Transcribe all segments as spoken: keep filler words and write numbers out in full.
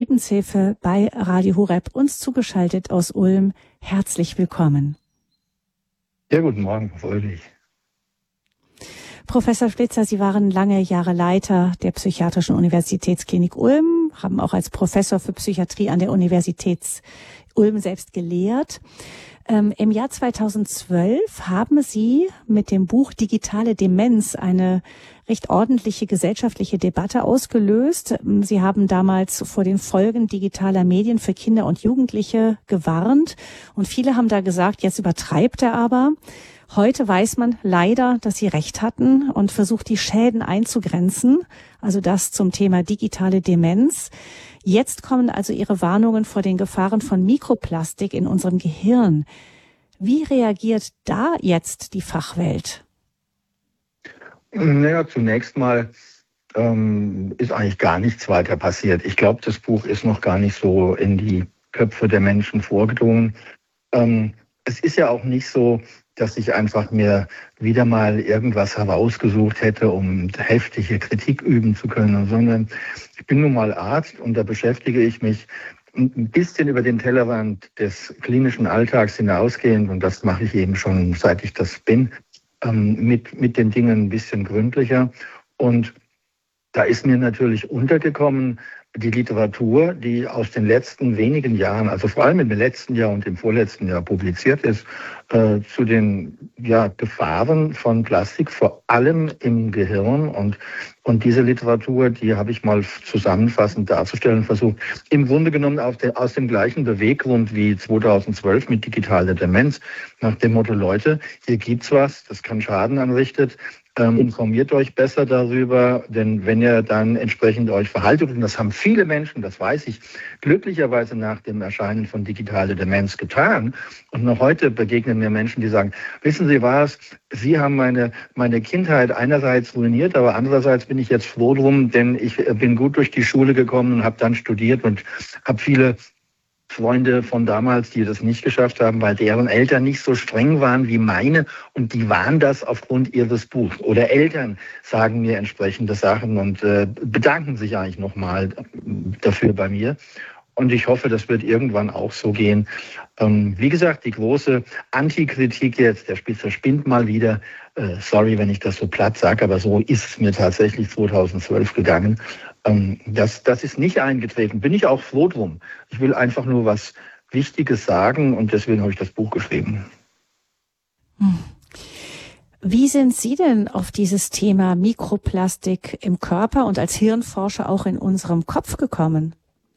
Lebenshilfe bei Radio Horeb, uns zugeschaltet aus Ulm. Herzlich willkommen. Ja, guten Morgen, Frau Ulrich. Professor Splitzer, Sie waren lange Jahre Leiter der Psychiatrischen Universitätsklinik Ulm, haben auch als Professor für Psychiatrie an der Universität Ulm selbst gelehrt. Ähm, Im Jahr zweitausendzwölf haben Sie mit dem Buch Digitale Demenz eine recht ordentliche gesellschaftliche Debatte ausgelöst. Sie haben damals vor den Folgen digitaler Medien für Kinder und Jugendliche gewarnt. Und viele haben da gesagt, jetzt übertreibt er aber. Heute weiß man leider, dass Sie recht hatten und versucht, die Schäden einzugrenzen. Also das zum Thema digitale Demenz. Jetzt kommen also Ihre Warnungen vor den Gefahren von Mikroplastik in unserem Gehirn. Wie reagiert da jetzt die Fachwelt? Naja, zunächst mal ähm, ist eigentlich gar nichts weiter passiert. Ich glaube, das Buch ist noch gar nicht so in die Köpfe der Menschen vorgedrungen. Ähm, es ist ja auch nicht so, dass ich einfach mir wieder mal irgendwas herausgesucht hätte, um heftige Kritik üben zu können, sondern ich bin nun mal Arzt und da beschäftige ich mich ein bisschen über den Tellerrand des klinischen Alltags hinausgehend, und das mache ich eben schon, seit ich das bin, mit, mit den Dingen ein bisschen gründlicher. Und da ist mir natürlich untergekommen die Literatur, die aus den letzten wenigen Jahren, also vor allem im letzten Jahr und im vorletzten Jahr publiziert ist, äh, zu den ja, Gefahren von Plastik, vor allem im Gehirn. Und, und diese Literatur, die habe ich mal zusammenfassend darzustellen versucht. Im Grunde genommen aus, de, aus dem gleichen Beweggrund wie zweitausendzwölf mit digitaler Demenz, nach dem Motto, Leute, hier gibt's was, das kann Schaden anrichtet. Ähm, informiert euch besser darüber, denn wenn ihr dann entsprechend euch verhaltet, und das haben viele Menschen, das weiß ich, glücklicherweise nach dem Erscheinen von digitaler Demenz getan. Und noch heute begegnen mir Menschen, die sagen, wissen Sie was, Sie haben meine, meine Kindheit einerseits ruiniert, aber andererseits bin ich jetzt froh drum, denn ich bin gut durch die Schule gekommen und habe dann studiert und habe viele Freunde von damals, die das nicht geschafft haben, weil deren Eltern nicht so streng waren wie meine, und die waren das aufgrund ihres Buchs. Oder Eltern sagen mir entsprechende Sachen und äh, bedanken sich eigentlich nochmal dafür bei mir. Und ich hoffe, das wird irgendwann auch so gehen. Ähm, wie gesagt, die große Antikritik jetzt, der Spitzer spinnt mal wieder. Äh, sorry, wenn ich das so platt sage, aber so ist es mir tatsächlich zweitausendzwölf gegangen. Ähm, das, das ist nicht eingetreten. Bin ich auch froh drum. Ich will einfach nur was Wichtiges sagen und deswegen habe ich das Buch geschrieben. Wie sind Sie denn auf dieses Thema Mikroplastik im Körper und als Hirnforscher auch in unserem Kopf gekommen?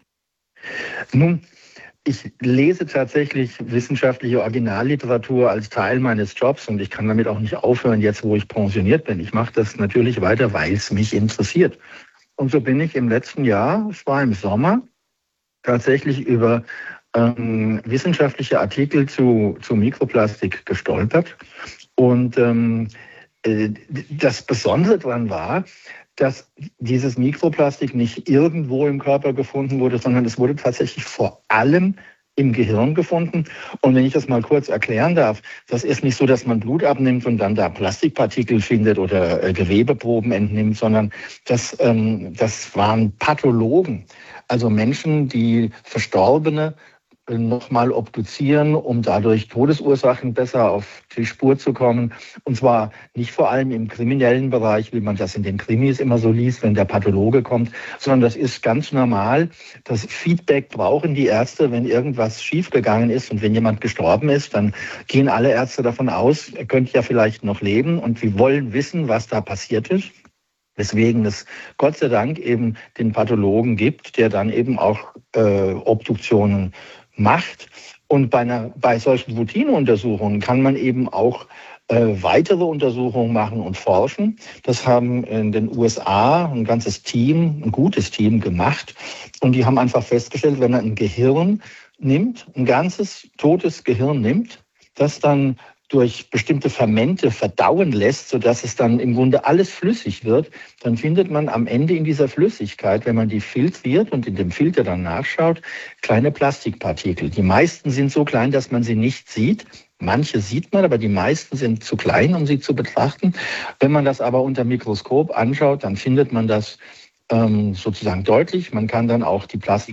Nun, ich lese tatsächlich wissenschaftliche Originalliteratur als Teil meines Jobs und ich kann damit auch nicht aufhören, jetzt wo ich pensioniert bin. Ich mache das natürlich weiter, weil es mich interessiert. Und so bin ich im letzten Jahr, es war im Sommer, tatsächlich über ähm, wissenschaftliche Artikel zu, zu Mikroplastik gestolpert. Und ähm, äh, das Besondere daran war, dass dieses Mikroplastik nicht irgendwo im Körper gefunden wurde, sondern es wurde tatsächlich vor allem im Gehirn gefunden. Und wenn ich das mal kurz erklären darf, das ist nicht so, dass man Blut abnimmt und dann da Plastikpartikel findet oder äh, Gewebeproben entnimmt, sondern das, ähm, das waren Pathologen, also Menschen, die Verstorbene nochmal obduzieren, um dadurch Todesursachen besser auf die Spur zu kommen. Und zwar nicht vor allem im kriminellen Bereich, wie man das in den Krimis immer so liest, wenn der Pathologe kommt, sondern das ist ganz normal. Das Feedback brauchen die Ärzte, wenn irgendwas schiefgegangen ist und wenn jemand gestorben ist, dann gehen alle Ärzte davon aus, er könnte ja vielleicht noch leben und wir wollen wissen, was da passiert ist. Weswegen es Gott sei Dank eben den Pathologen gibt, der dann eben auch äh, Obduktionen macht. Und bei, einer, bei solchen Routineuntersuchungen kann man eben auch äh, weitere Untersuchungen machen und forschen. Das haben in den U S A ein ganzes Team, ein gutes Team gemacht. Und die haben einfach festgestellt, wenn man ein Gehirn nimmt, ein ganzes totes Gehirn nimmt, das dann durch bestimmte Fermente verdauen lässt, sodass es dann im Grunde alles flüssig wird, dann findet man am Ende in dieser Flüssigkeit, wenn man die filtriert und in dem Filter dann nachschaut, kleine Plastikpartikel. Die meisten sind so klein, dass man sie nicht sieht. Manche sieht man, aber die meisten sind zu klein, um sie zu betrachten. Wenn man das aber unter Mikroskop anschaut, dann findet man das ähm, sozusagen deutlich. Man kann dann auch die Plastik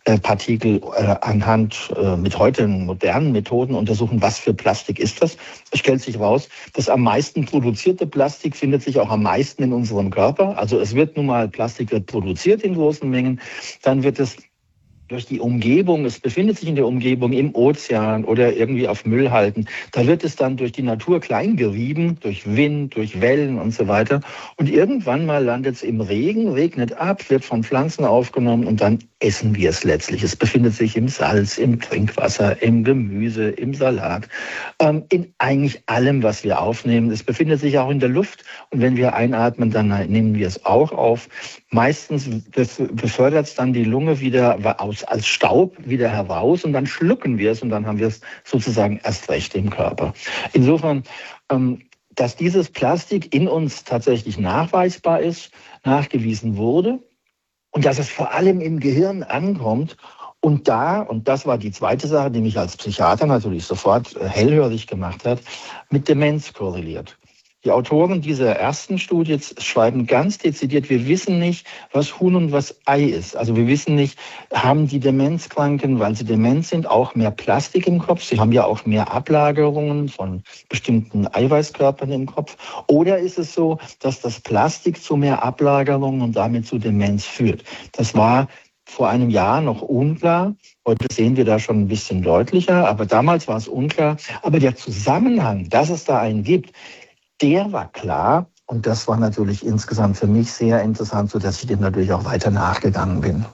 äh, Partikel äh, anhand äh, mit heute modernen Methoden untersuchen, was für Plastik ist das. Es stellt sich raus, das am meisten produzierte Plastik findet sich auch am meisten in unserem Körper. Also es wird nun mal, Plastik wird produziert in großen Mengen, dann wird es durch die Umgebung, es befindet sich in der Umgebung, im Ozean oder irgendwie auf Müllhalden, da wird es dann durch die Natur klein gerieben, durch Wind, durch Wellen und so weiter. Und irgendwann mal landet es im Regen, regnet ab, wird von Pflanzen aufgenommen und dann essen wir es letztlich. Es befindet sich im Salz, im Trinkwasser, im Gemüse, im Salat, ähm, in eigentlich allem, was wir aufnehmen. Es befindet sich auch in der Luft und wenn wir einatmen, dann nehmen wir es auch auf. Meistens befördert es dann die Lunge wieder aus, als Staub wieder heraus und dann schlucken wir es und dann haben wir es sozusagen erst recht im Körper. Insofern, ähm, dass dieses Plastik in uns tatsächlich nachweisbar ist, nachgewiesen wurde und dass es vor allem im Gehirn ankommt und da, und das war die zweite Sache, die mich als Psychiater natürlich sofort hellhörig gemacht hat, mit Demenz korreliert. Die Autoren dieser ersten Studie schreiben ganz dezidiert, wir wissen nicht, was Huhn und was Ei ist. Also wir wissen nicht, haben die Demenzkranken, weil sie dement sind, auch mehr Plastik im Kopf? Sie haben ja auch mehr Ablagerungen von bestimmten Eiweißkörpern im Kopf. Oder ist es so, dass das Plastik zu mehr Ablagerungen und damit zu Demenz führt? Das war vor einem Jahr noch unklar. Heute sehen wir da schon ein bisschen deutlicher, aber damals war es unklar. Aber der Zusammenhang, dass es da einen gibt, der war klar und das war natürlich insgesamt für mich sehr interessant, sodass ich dem natürlich auch weiter nachgegangen bin.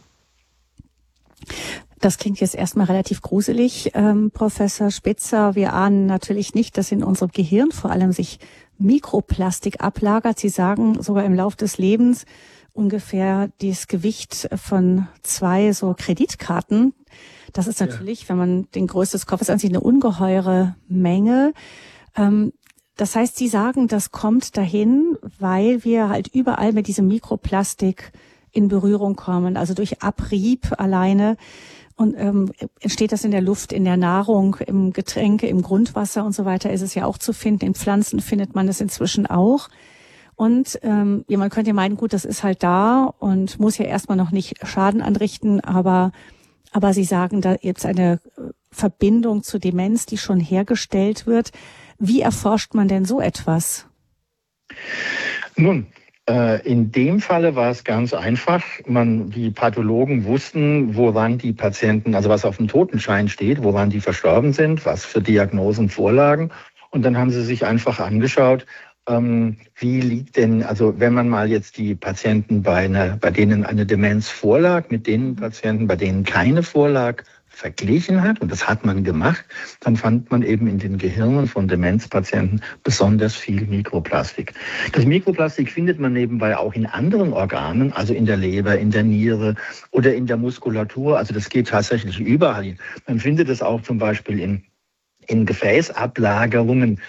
Das klingt jetzt erstmal relativ gruselig, ähm, Professor Spitzer. Wir ahnen natürlich nicht, dass in unserem Gehirn vor allem sich Mikroplastik ablagert. Sie sagen sogar im Lauf des Lebens ungefähr das Gewicht von zwei so Kreditkarten. Das ist natürlich, ja, wenn man den Größe des Kopfes ansieht, eine ungeheure Menge. Ähm, Das heißt, Sie sagen, das kommt dahin, weil wir halt überall mit diesem Mikroplastik in Berührung kommen, also durch Abrieb alleine. Und ähm, entsteht das in der Luft, in der Nahrung, im Getränke, im Grundwasser und so weiter ist es ja auch zu finden. In Pflanzen findet man es inzwischen auch. Und ähm, jemand könnte meinen, gut, das ist halt da und muss ja erstmal noch nicht Schaden anrichten, aber aber Sie sagen, da gibt es eine Verbindung zur Demenz, die schon hergestellt wird. Wie erforscht man denn so etwas? Nun, äh, in dem Falle war es ganz einfach. Man, die Pathologen wussten, woran die Patienten, also was auf dem Totenschein steht, woran die verstorben sind, was für Diagnosen vorlagen. Und dann haben sie sich einfach angeschaut, ähm, wie liegt denn, also wenn man mal jetzt die Patienten, bei, einer, bei denen eine Demenz vorlag, mit den Patienten, bei denen keine vorlag, verglichen hat, und das hat man gemacht, dann fand man eben in den Gehirnen von Demenzpatienten besonders viel Mikroplastik. Das Mikroplastik findet man nebenbei auch in anderen Organen, also in der Leber, in der Niere oder in der Muskulatur. Also das geht tatsächlich überall hin. Man findet es auch zum Beispiel in, in Gefäßablagerungen,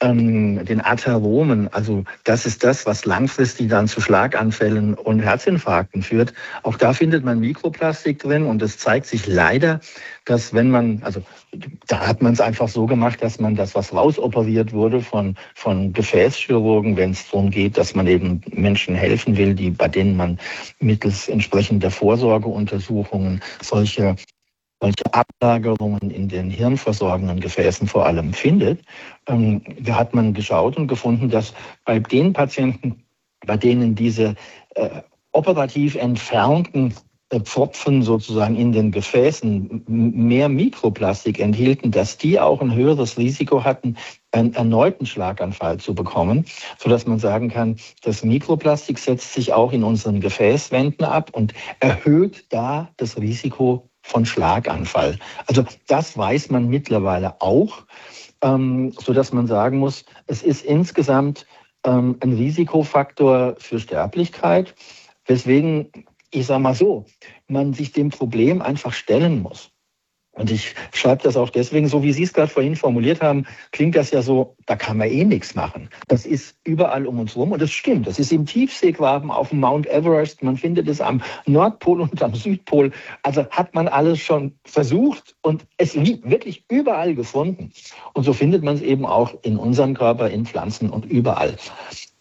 den Atheromen, also das ist das, was langfristig dann zu Schlaganfällen und Herzinfarkten führt. Auch da findet man Mikroplastik drin und es zeigt sich leider, dass wenn man, also da hat man es einfach so gemacht, dass man das, was rausoperiert wurde von, von Gefäßchirurgen, wenn es darum geht, dass man eben Menschen helfen will, die, bei denen man mittels entsprechender Vorsorgeuntersuchungen solche solche Ablagerungen in den hirnversorgenden Gefäßen vor allem findet, ähm, da hat man geschaut und gefunden, dass bei den Patienten, bei denen diese äh, operativ entfernten äh, Pfropfen sozusagen in den Gefäßen mehr Mikroplastik enthielten, dass die auch ein höheres Risiko hatten, einen erneuten Schlaganfall zu bekommen, sodass man sagen kann, das Mikroplastik setzt sich auch in unseren Gefäßwänden ab und erhöht da das Risiko von Schlaganfall. Also das weiß man mittlerweile auch, ähm, sodass man sagen muss, es ist insgesamt ähm, ein Risikofaktor für Sterblichkeit, weswegen, ich sage mal so, man sich dem Problem einfach stellen muss. Und ich schreibe das auch deswegen, so wie Sie es gerade vorhin formuliert haben, klingt das ja so, da kann man eh nichts machen. Das ist überall um uns rum und das stimmt. Das ist im Tiefseegraben auf dem Mount Everest, man findet es am Nordpol und am Südpol. Also hat man alles schon versucht und es wirklich überall gefunden. Und so findet man es eben auch in unserem Körper, in Pflanzen und überall.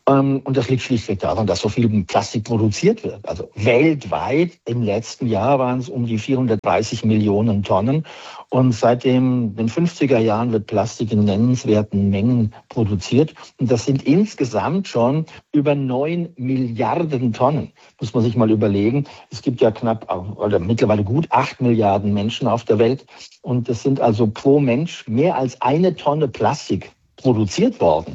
Und das liegt schlichtweg daran, dass so viel Plastik produziert wird. Also weltweit im letzten Jahr waren es um die vierhundertdreißig Millionen Tonnen. Und seit den fünfziger Jahren wird Plastik in nennenswerten Mengen produziert. Und das sind insgesamt schon über neun Milliarden Tonnen. Muss man sich mal überlegen. Es gibt ja knapp oder mittlerweile gut acht Milliarden Menschen auf der Welt. Und das sind also pro Mensch mehr als eine Tonne Plastik produziert worden.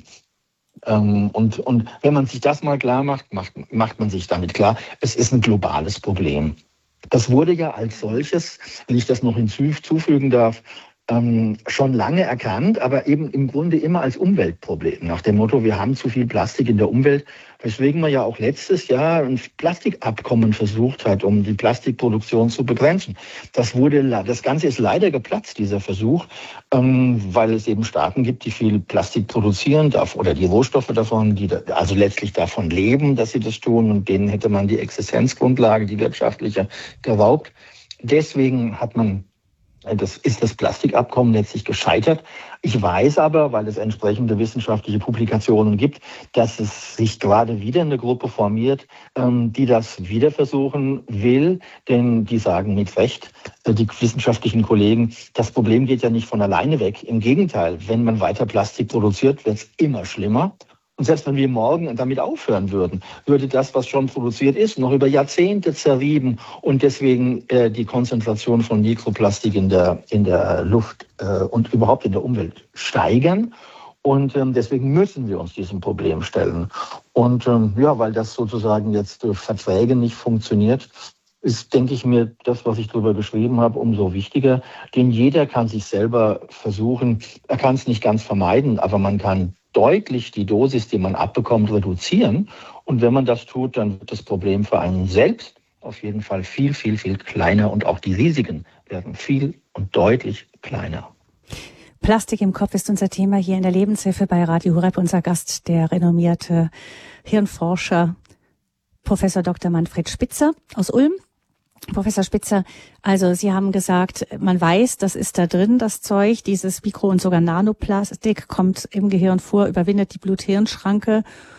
Und, und wenn man sich das mal klar macht, macht, macht man sich damit klar, es ist ein globales Problem. Das wurde ja als solches, wenn ich das noch hinzufügen darf, ähm, schon lange erkannt, aber eben im Grunde immer als Umweltproblem. Nach dem Motto, wir haben zu viel Plastik in der Umwelt, weswegen man ja auch letztes Jahr ein Plastikabkommen versucht hat, um die Plastikproduktion zu begrenzen. Das wurde, das Ganze ist leider geplatzt, dieser Versuch, ähm, weil es eben Staaten gibt, die viel Plastik produzieren darf oder die Rohstoffe davon, die da, also letztlich davon leben, dass sie das tun, und denen hätte man die Existenzgrundlage, die wirtschaftliche, geraubt. Deswegen hat man Das ist das Plastikabkommen letztlich gescheitert. Ich weiß aber, weil es entsprechende wissenschaftliche Publikationen gibt, dass es sich gerade wieder eine Gruppe formiert, die das wieder versuchen will. Denn die sagen mit Recht, die wissenschaftlichen Kollegen, das Problem geht ja nicht von alleine weg. Im Gegenteil, wenn man weiter Plastik produziert, wird es immer schlimmer. Und selbst wenn wir morgen damit aufhören würden, würde das, was schon produziert ist, noch über Jahrzehnte zerrieben und deswegen äh, die Konzentration von Mikroplastik in der, in der Luft äh, und überhaupt in der Umwelt steigern. Und ähm, deswegen müssen wir uns diesem Problem stellen. Und ähm, ja, weil das sozusagen jetzt durch Verträge nicht funktioniert, ist, denke ich mir, das, was ich darüber geschrieben habe, umso wichtiger. Denn jeder kann sich selber versuchen, er kann es nicht ganz vermeiden, aber man kann deutlich die Dosis, die man abbekommt, reduzieren. Und wenn man das tut, dann wird das Problem für einen selbst auf jeden Fall viel, viel, viel kleiner. Und auch die Risiken werden viel und deutlich kleiner. Plastik im Kopf ist unser Thema hier in der Lebenshilfe bei Radio Horeb. Unser Gast, der renommierte Hirnforscher, Professor Doktor Manfred Spitzer aus Ulm. Professor Spitzer, also Sie haben gesagt, man weiß, das ist da drin, das Zeug, dieses Mikro- und sogar Nanoplastik kommt im Gehirn vor, überwindet die Blut-Hirn-Schranke.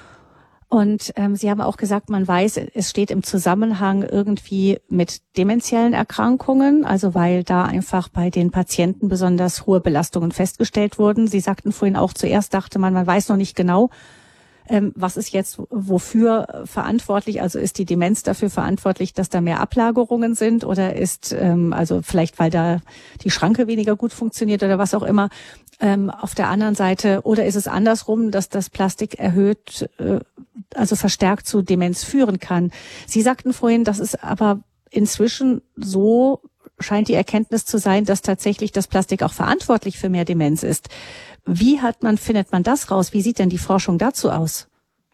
Und ähm, Sie haben auch gesagt, man weiß, es steht im Zusammenhang irgendwie mit dementiellen Erkrankungen, also weil da einfach bei den Patienten besonders hohe Belastungen festgestellt wurden. Sie sagten vorhin auch, zuerst dachte man, man weiß noch nicht genau, Ähm, was ist jetzt wofür verantwortlich? Also ist die Demenz dafür verantwortlich, dass da mehr Ablagerungen sind, oder ist ähm, also vielleicht, weil da die Schranke weniger gut funktioniert oder was auch immer, ähm, auf der anderen Seite, oder ist es andersrum, dass das Plastik erhöht, äh, also verstärkt zu Demenz führen kann? Sie sagten vorhin, dass es aber inzwischen so scheint die Erkenntnis zu sein, dass tatsächlich das Plastik auch verantwortlich für mehr Demenz ist. Wie hat man, findet man das raus? Wie sieht denn die Forschung dazu aus?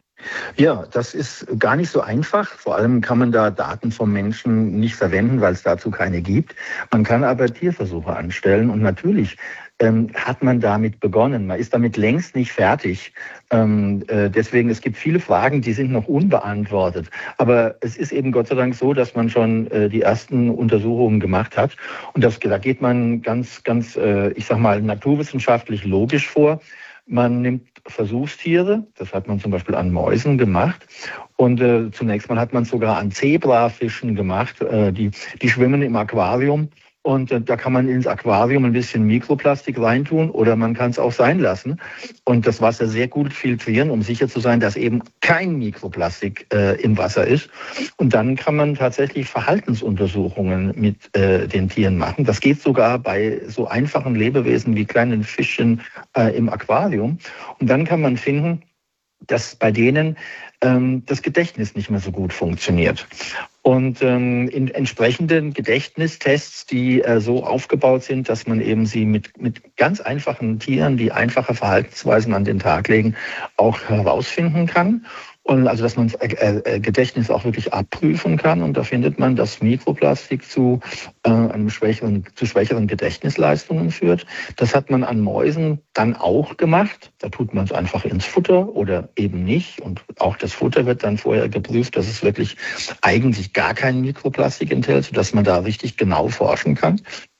Ja, das ist gar nicht so einfach. Vor allem kann man da Daten vom Menschen nicht verwenden, weil es dazu keine gibt. Man kann aber Tierversuche anstellen und natürlich ähm, hat man damit begonnen. Man ist damit längst nicht fertig. Ähm, äh, deswegen, es gibt viele Fragen, die sind noch unbeantwortet. Aber es ist eben Gott sei Dank so, dass man schon äh, die ersten Untersuchungen gemacht hat. Und das, da geht man ganz, ganz, äh, ich sag mal, naturwissenschaftlich logisch vor. Man nimmt Versuchstiere, das hat man zum Beispiel an Mäusen gemacht. Und äh, zunächst mal hat man es sogar an Zebrafischen gemacht. Äh, die, die schwimmen im Aquarium. Und äh, da kann man ins Aquarium ein bisschen Mikroplastik reintun oder man kann es auch sein lassen und das Wasser sehr gut filtrieren, um sicher zu sein, dass eben kein Mikroplastik äh, im Wasser ist. Und dann kann man tatsächlich Verhaltensuntersuchungen mit äh, den Tieren machen. Das geht sogar bei so einfachen Lebewesen wie kleinen Fischchen äh, im Aquarium. Und dann kann man finden, dass bei denen ähm, das Gedächtnis nicht mehr so gut funktioniert. Und ähm, in entsprechenden Gedächtnistests, die äh, so aufgebaut sind, dass man eben sie mit, mit ganz einfachen Tieren, die einfache Verhaltensweisen an den Tag legen, auch herausfinden kann. Und also, dass man das äh, Gedächtnis auch wirklich abprüfen kann. Und da findet man, dass Mikroplastik zu äh, einem schwächeren, zu schwächeren Gedächtnisleistungen führt. Das hat man an Mäusen dann auch gemacht. Da tut man es einfach ins Futter oder eben nicht. Und auch das Futter wird dann vorher geprüft, dass es wirklich eigentlich gar kein Mikroplastik enthält, sodass man da richtig genau forschen kann.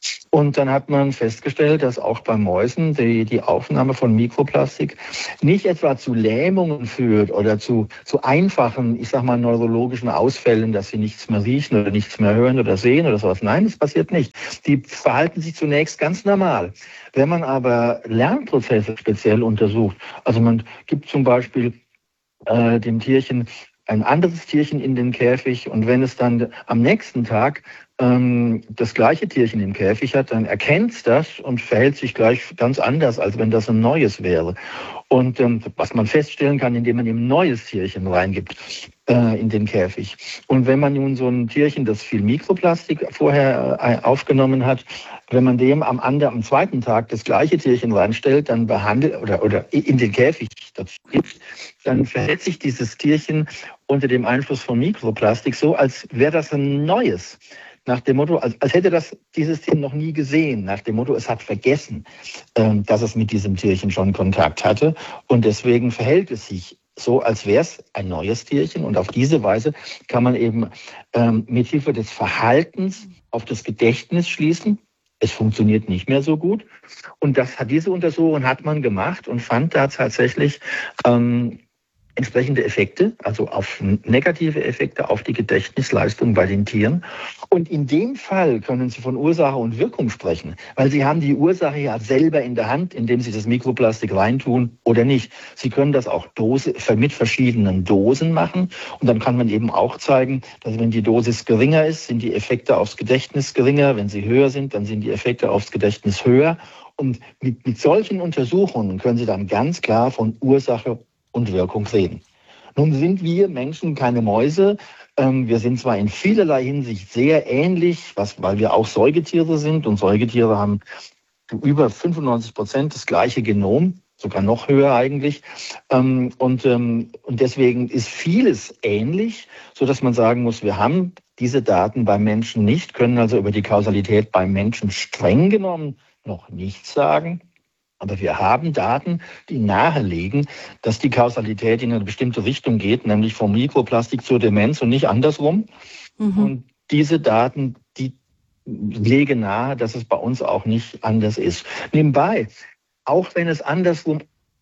Und dann hat man festgestellt, dass auch bei Mäusen die, die Aufnahme von Mikroplastik nicht etwa zu Lähmungen führt oder zu, zu einfachen, ich sag mal, neurologischen Ausfällen, dass sie nichts mehr riechen oder nichts mehr hören oder sehen oder sowas. Nein, das passiert nicht. Die verhalten sich zunächst ganz normal. Wenn man aber Lernprozesse speziell untersucht, also man gibt zum Beispiel äh, dem Tierchen ein anderes Tierchen in den Käfig und wenn es dann am nächsten Tag ähm, das gleiche Tierchen im Käfig hat, dann erkennt es das und verhält sich gleich ganz anders, als wenn das ein neues wäre. Und ähm, was man feststellen kann, indem man ihm ein neues Tierchen reingibt äh, in den Käfig. Und wenn man nun so ein Tierchen, das viel Mikroplastik vorher äh, aufgenommen hat, wenn man dem am anderen, am zweiten Tag das gleiche Tierchen reinstellt, dann behandelt oder, oder in den Käfig dazu gibt, dann verhält sich dieses Tierchen unter dem Einfluss von Mikroplastik so, als wäre das ein neues. Nach dem Motto, als, als hätte das dieses Tier noch nie gesehen. Nach dem Motto, es hat vergessen, ähm, dass es mit diesem Tierchen schon Kontakt hatte. Und deswegen verhält es sich so, als wäre es ein neues Tierchen. Und auf diese Weise kann man eben ähm, mit Hilfe des Verhaltens auf das Gedächtnis schließen. Es funktioniert nicht mehr so gut. Und das hat diese Untersuchung hat man gemacht und fand da tatsächlich ähm, entsprechende Effekte, also auf negative Effekte auf die Gedächtnisleistung bei den Tieren. Und in dem Fall können Sie von Ursache und Wirkung sprechen, weil Sie haben die Ursache ja selber in der Hand, indem Sie das Mikroplastik reintun oder nicht. Sie können das auch Dose, mit verschiedenen Dosen machen und dann kann man eben auch zeigen, dass wenn die Dosis geringer ist, sind die Effekte aufs Gedächtnis geringer. Wenn sie höher sind, dann sind die Effekte aufs Gedächtnis höher. Und mit, mit solchen Untersuchungen können Sie dann ganz klar von Ursache und Wirkung reden. Nun sind wir Menschen keine Mäuse. Ähm, wir sind zwar in vielerlei Hinsicht sehr ähnlich, was, weil wir auch Säugetiere sind und Säugetiere haben über fünfundneunzig Prozent das gleiche Genom, sogar noch höher eigentlich. Ähm, und, ähm, und deswegen ist vieles ähnlich, sodass man sagen muss, wir haben diese Daten beim Menschen nicht, können also über die Kausalität beim Menschen streng genommen noch nichts sagen. Aber wir haben Daten, die nahelegen, dass die Kausalität in eine bestimmte Richtung geht, nämlich vom Mikroplastik zur Demenz und nicht andersrum. Mhm. Und diese Daten, die legen nahe, dass es bei uns auch nicht anders ist. Nebenbei, auch wenn es andersrum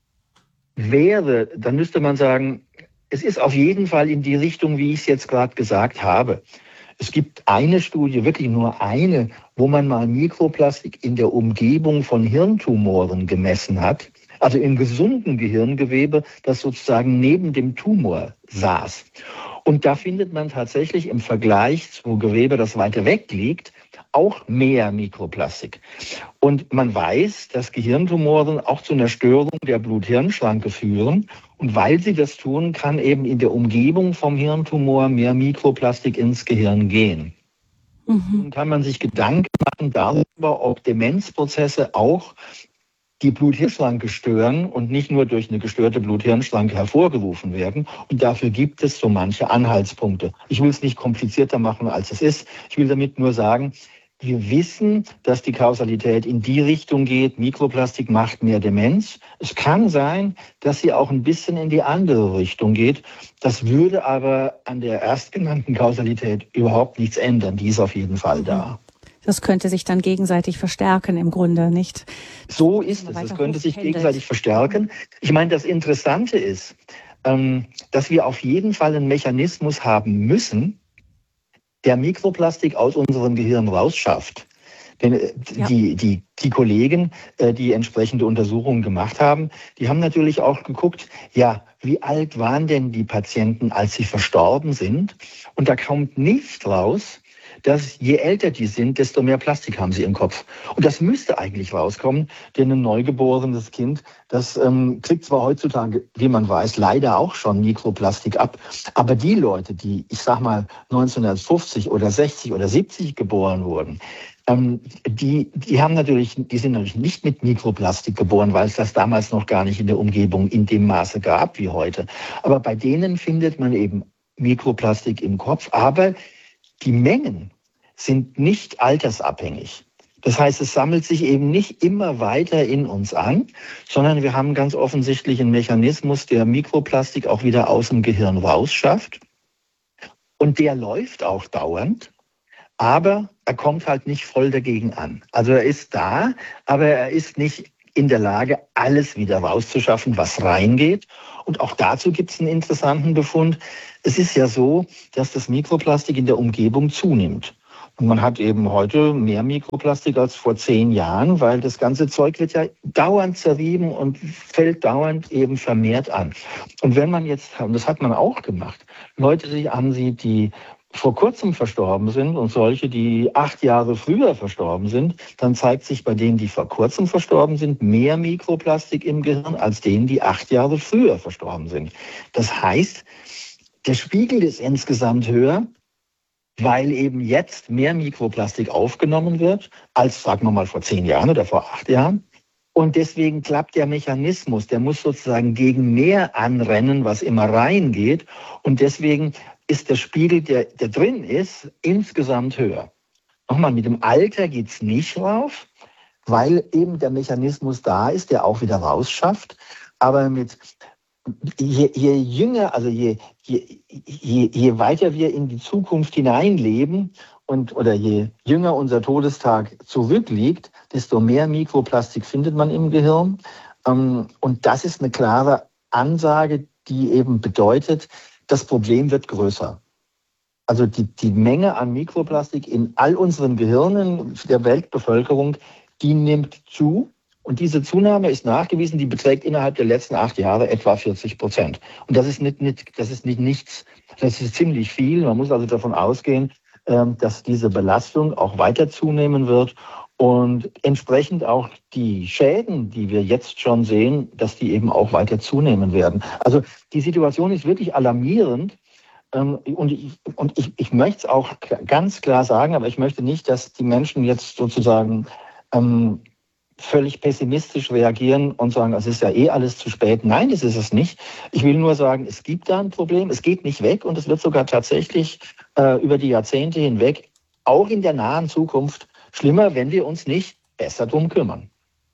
wäre, dann müsste man sagen, es ist auf jeden Fall in die Richtung, wie ich es jetzt gerade gesagt habe. Es gibt eine Studie, wirklich nur eine, wo man mal Mikroplastik in der Umgebung von Hirntumoren gemessen hat, also im gesunden Gehirngewebe, das sozusagen neben dem Tumor saß. Und da findet man tatsächlich im Vergleich zu Gewebe, das weiter weg liegt, auch mehr Mikroplastik. Und man weiß, dass Gehirntumoren auch zu einer Störung der Blut-Hirn-Schranke führen. Und weil sie das tun, kann eben in der Umgebung vom Hirntumor mehr Mikroplastik ins Gehirn gehen. Mhm. Dann kann man sich Gedanken machen darüber, ob Demenzprozesse auch die Blut-Hirn-Schranke stören und nicht nur durch eine gestörte Blut-Hirn-Schranke hervorgerufen werden. Und dafür gibt es so manche Anhaltspunkte. Ich will es nicht komplizierter machen, als es ist. Ich will damit nur sagen, wir wissen, dass die Kausalität in die Richtung geht, Mikroplastik macht mehr Demenz. Es kann sein, dass sie auch ein bisschen in die andere Richtung geht. Das würde aber an der erstgenannten Kausalität überhaupt nichts ändern. Die ist auf jeden Fall da. Das könnte sich dann gegenseitig verstärken im Grunde, nicht? So ist es. Es könnte sich gegenseitig verstärken. Ich meine, das Interessante ist, dass wir auf jeden Fall einen Mechanismus haben müssen, der Mikroplastik aus unserem Gehirn rausschafft. Denn ja. die, die, die Kollegen, die entsprechende Untersuchungen gemacht haben, die haben natürlich auch geguckt, ja, wie alt waren denn die Patienten, als sie verstorben sind? Und da kommt nicht raus, dass je älter die sind, desto mehr Plastik haben sie im Kopf. Und das müsste eigentlich rauskommen, denn ein neugeborenes Kind, das ähm, kriegt zwar heutzutage, wie man weiß, leider auch schon Mikroplastik ab, aber die Leute, die, ich sag mal, neunzehnhundertfünfzig oder sechzig oder siebzig geboren wurden, ähm, die, die haben natürlich, die sind natürlich nicht mit Mikroplastik geboren, weil es das damals noch gar nicht in der Umgebung in dem Maße gab wie heute. Aber bei denen findet man eben Mikroplastik im Kopf, aber die Mengen sind nicht altersabhängig. Das heißt, es sammelt sich eben nicht immer weiter in uns an, sondern wir haben ganz offensichtlich einen Mechanismus, der Mikroplastik auch wieder aus dem Gehirn rausschafft. Und der läuft auch dauernd. aber er kommt halt nicht voll dagegen an. Also er ist da, aber er ist nicht in der Lage, alles wieder rauszuschaffen, was reingeht. Und auch dazu gibt es einen interessanten Befund. Es ist ja so, dass das Mikroplastik in der Umgebung zunimmt. Und man hat eben heute mehr Mikroplastik als vor zehn Jahren, weil das ganze Zeug wird ja dauernd zerrieben und fällt dauernd eben vermehrt an. Und wenn man jetzt, und das hat man auch gemacht, Leute sich ansieht, die vor kurzem verstorben sind und solche, die acht Jahre früher verstorben sind, dann zeigt sich bei denen, die vor kurzem verstorben sind, mehr Mikroplastik im Gehirn als denen, die acht Jahre früher verstorben sind. Das heißt, der Spiegel ist insgesamt höher, weil eben jetzt mehr Mikroplastik aufgenommen wird, als, sagen wir mal, vor zehn Jahren oder vor acht Jahren. Und deswegen klappt der Mechanismus, der muss sozusagen gegen mehr anrennen, was immer reingeht. Und deswegen ist der Spiegel, der, der drin ist, insgesamt höher. Nochmal, mit dem Alter geht's nicht rauf, weil eben der Mechanismus da ist, der auch wieder rausschafft. Aber mit je, je jünger, also je, je, je, je weiter wir in die Zukunft hineinleben und oder je jünger unser Todestag zurückliegt, desto mehr Mikroplastik findet man im Gehirn. Und das ist eine klare Ansage, die eben bedeutet, das Problem wird größer. Also die, die Menge an Mikroplastik in all unseren Gehirnen der Weltbevölkerung, die nimmt zu. Und diese Zunahme ist nachgewiesen, die beträgt innerhalb der letzten acht Jahre etwa vierzig Prozent. Und das ist nicht, nicht, das ist nicht nichts, das ist ziemlich viel. Man muss also davon ausgehen, dass diese Belastung auch weiter zunehmen wird. Und entsprechend auch die Schäden, die wir jetzt schon sehen, dass die eben auch weiter zunehmen werden. Also die Situation ist wirklich alarmierend. Und ich, und ich, ich möchte es auch ganz klar sagen, aber ich möchte nicht, dass die Menschen jetzt sozusagen ähm, völlig pessimistisch reagieren und sagen, es ist ja eh alles zu spät. Nein, das ist es nicht. Ich will nur sagen, es gibt da ein Problem, es geht nicht weg und es wird sogar tatsächlich äh, über die Jahrzehnte hinweg, auch in der nahen Zukunft, schlimmer, wenn wir uns nicht besser drum kümmern.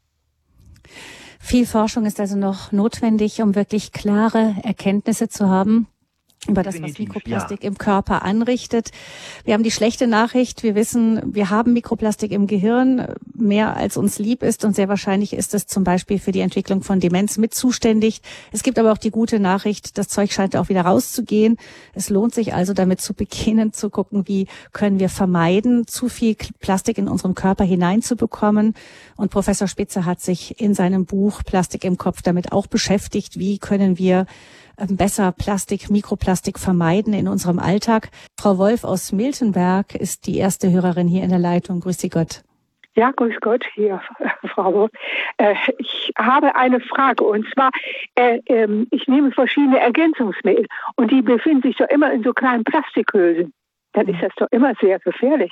Viel Forschung ist also noch notwendig, um wirklich klare Erkenntnisse zu haben über das, was Mikroplastik ja. im Körper anrichtet. Wir haben die schlechte Nachricht. Wir wissen, wir haben Mikroplastik im Gehirn, mehr als uns lieb ist. Und sehr wahrscheinlich ist es zum Beispiel für die Entwicklung von Demenz mit zuständig. Es gibt aber auch die gute Nachricht, das Zeug scheint auch wieder rauszugehen. Es lohnt sich also damit zu beginnen, zu gucken, wie können wir vermeiden, zu viel Plastik in unseren Körper hineinzubekommen. Und Professor Spitzer hat sich in seinem Buch Plastik im Kopf damit auch beschäftigt. Wie können wir besser Plastik, Mikroplastik vermeiden in unserem Alltag? Frau Wolf aus Miltenberg ist die erste Hörerin hier in der Leitung. Grüß Sie Gott. Ja, grüß Gott, hier, Frau Wolf. Äh, ich habe eine Frage und zwar, äh, äh, ich nehme verschiedene Ergänzungsmittel und die befinden sich doch immer in so kleinen Plastikhülsen. Dann ist das doch immer sehr gefährlich.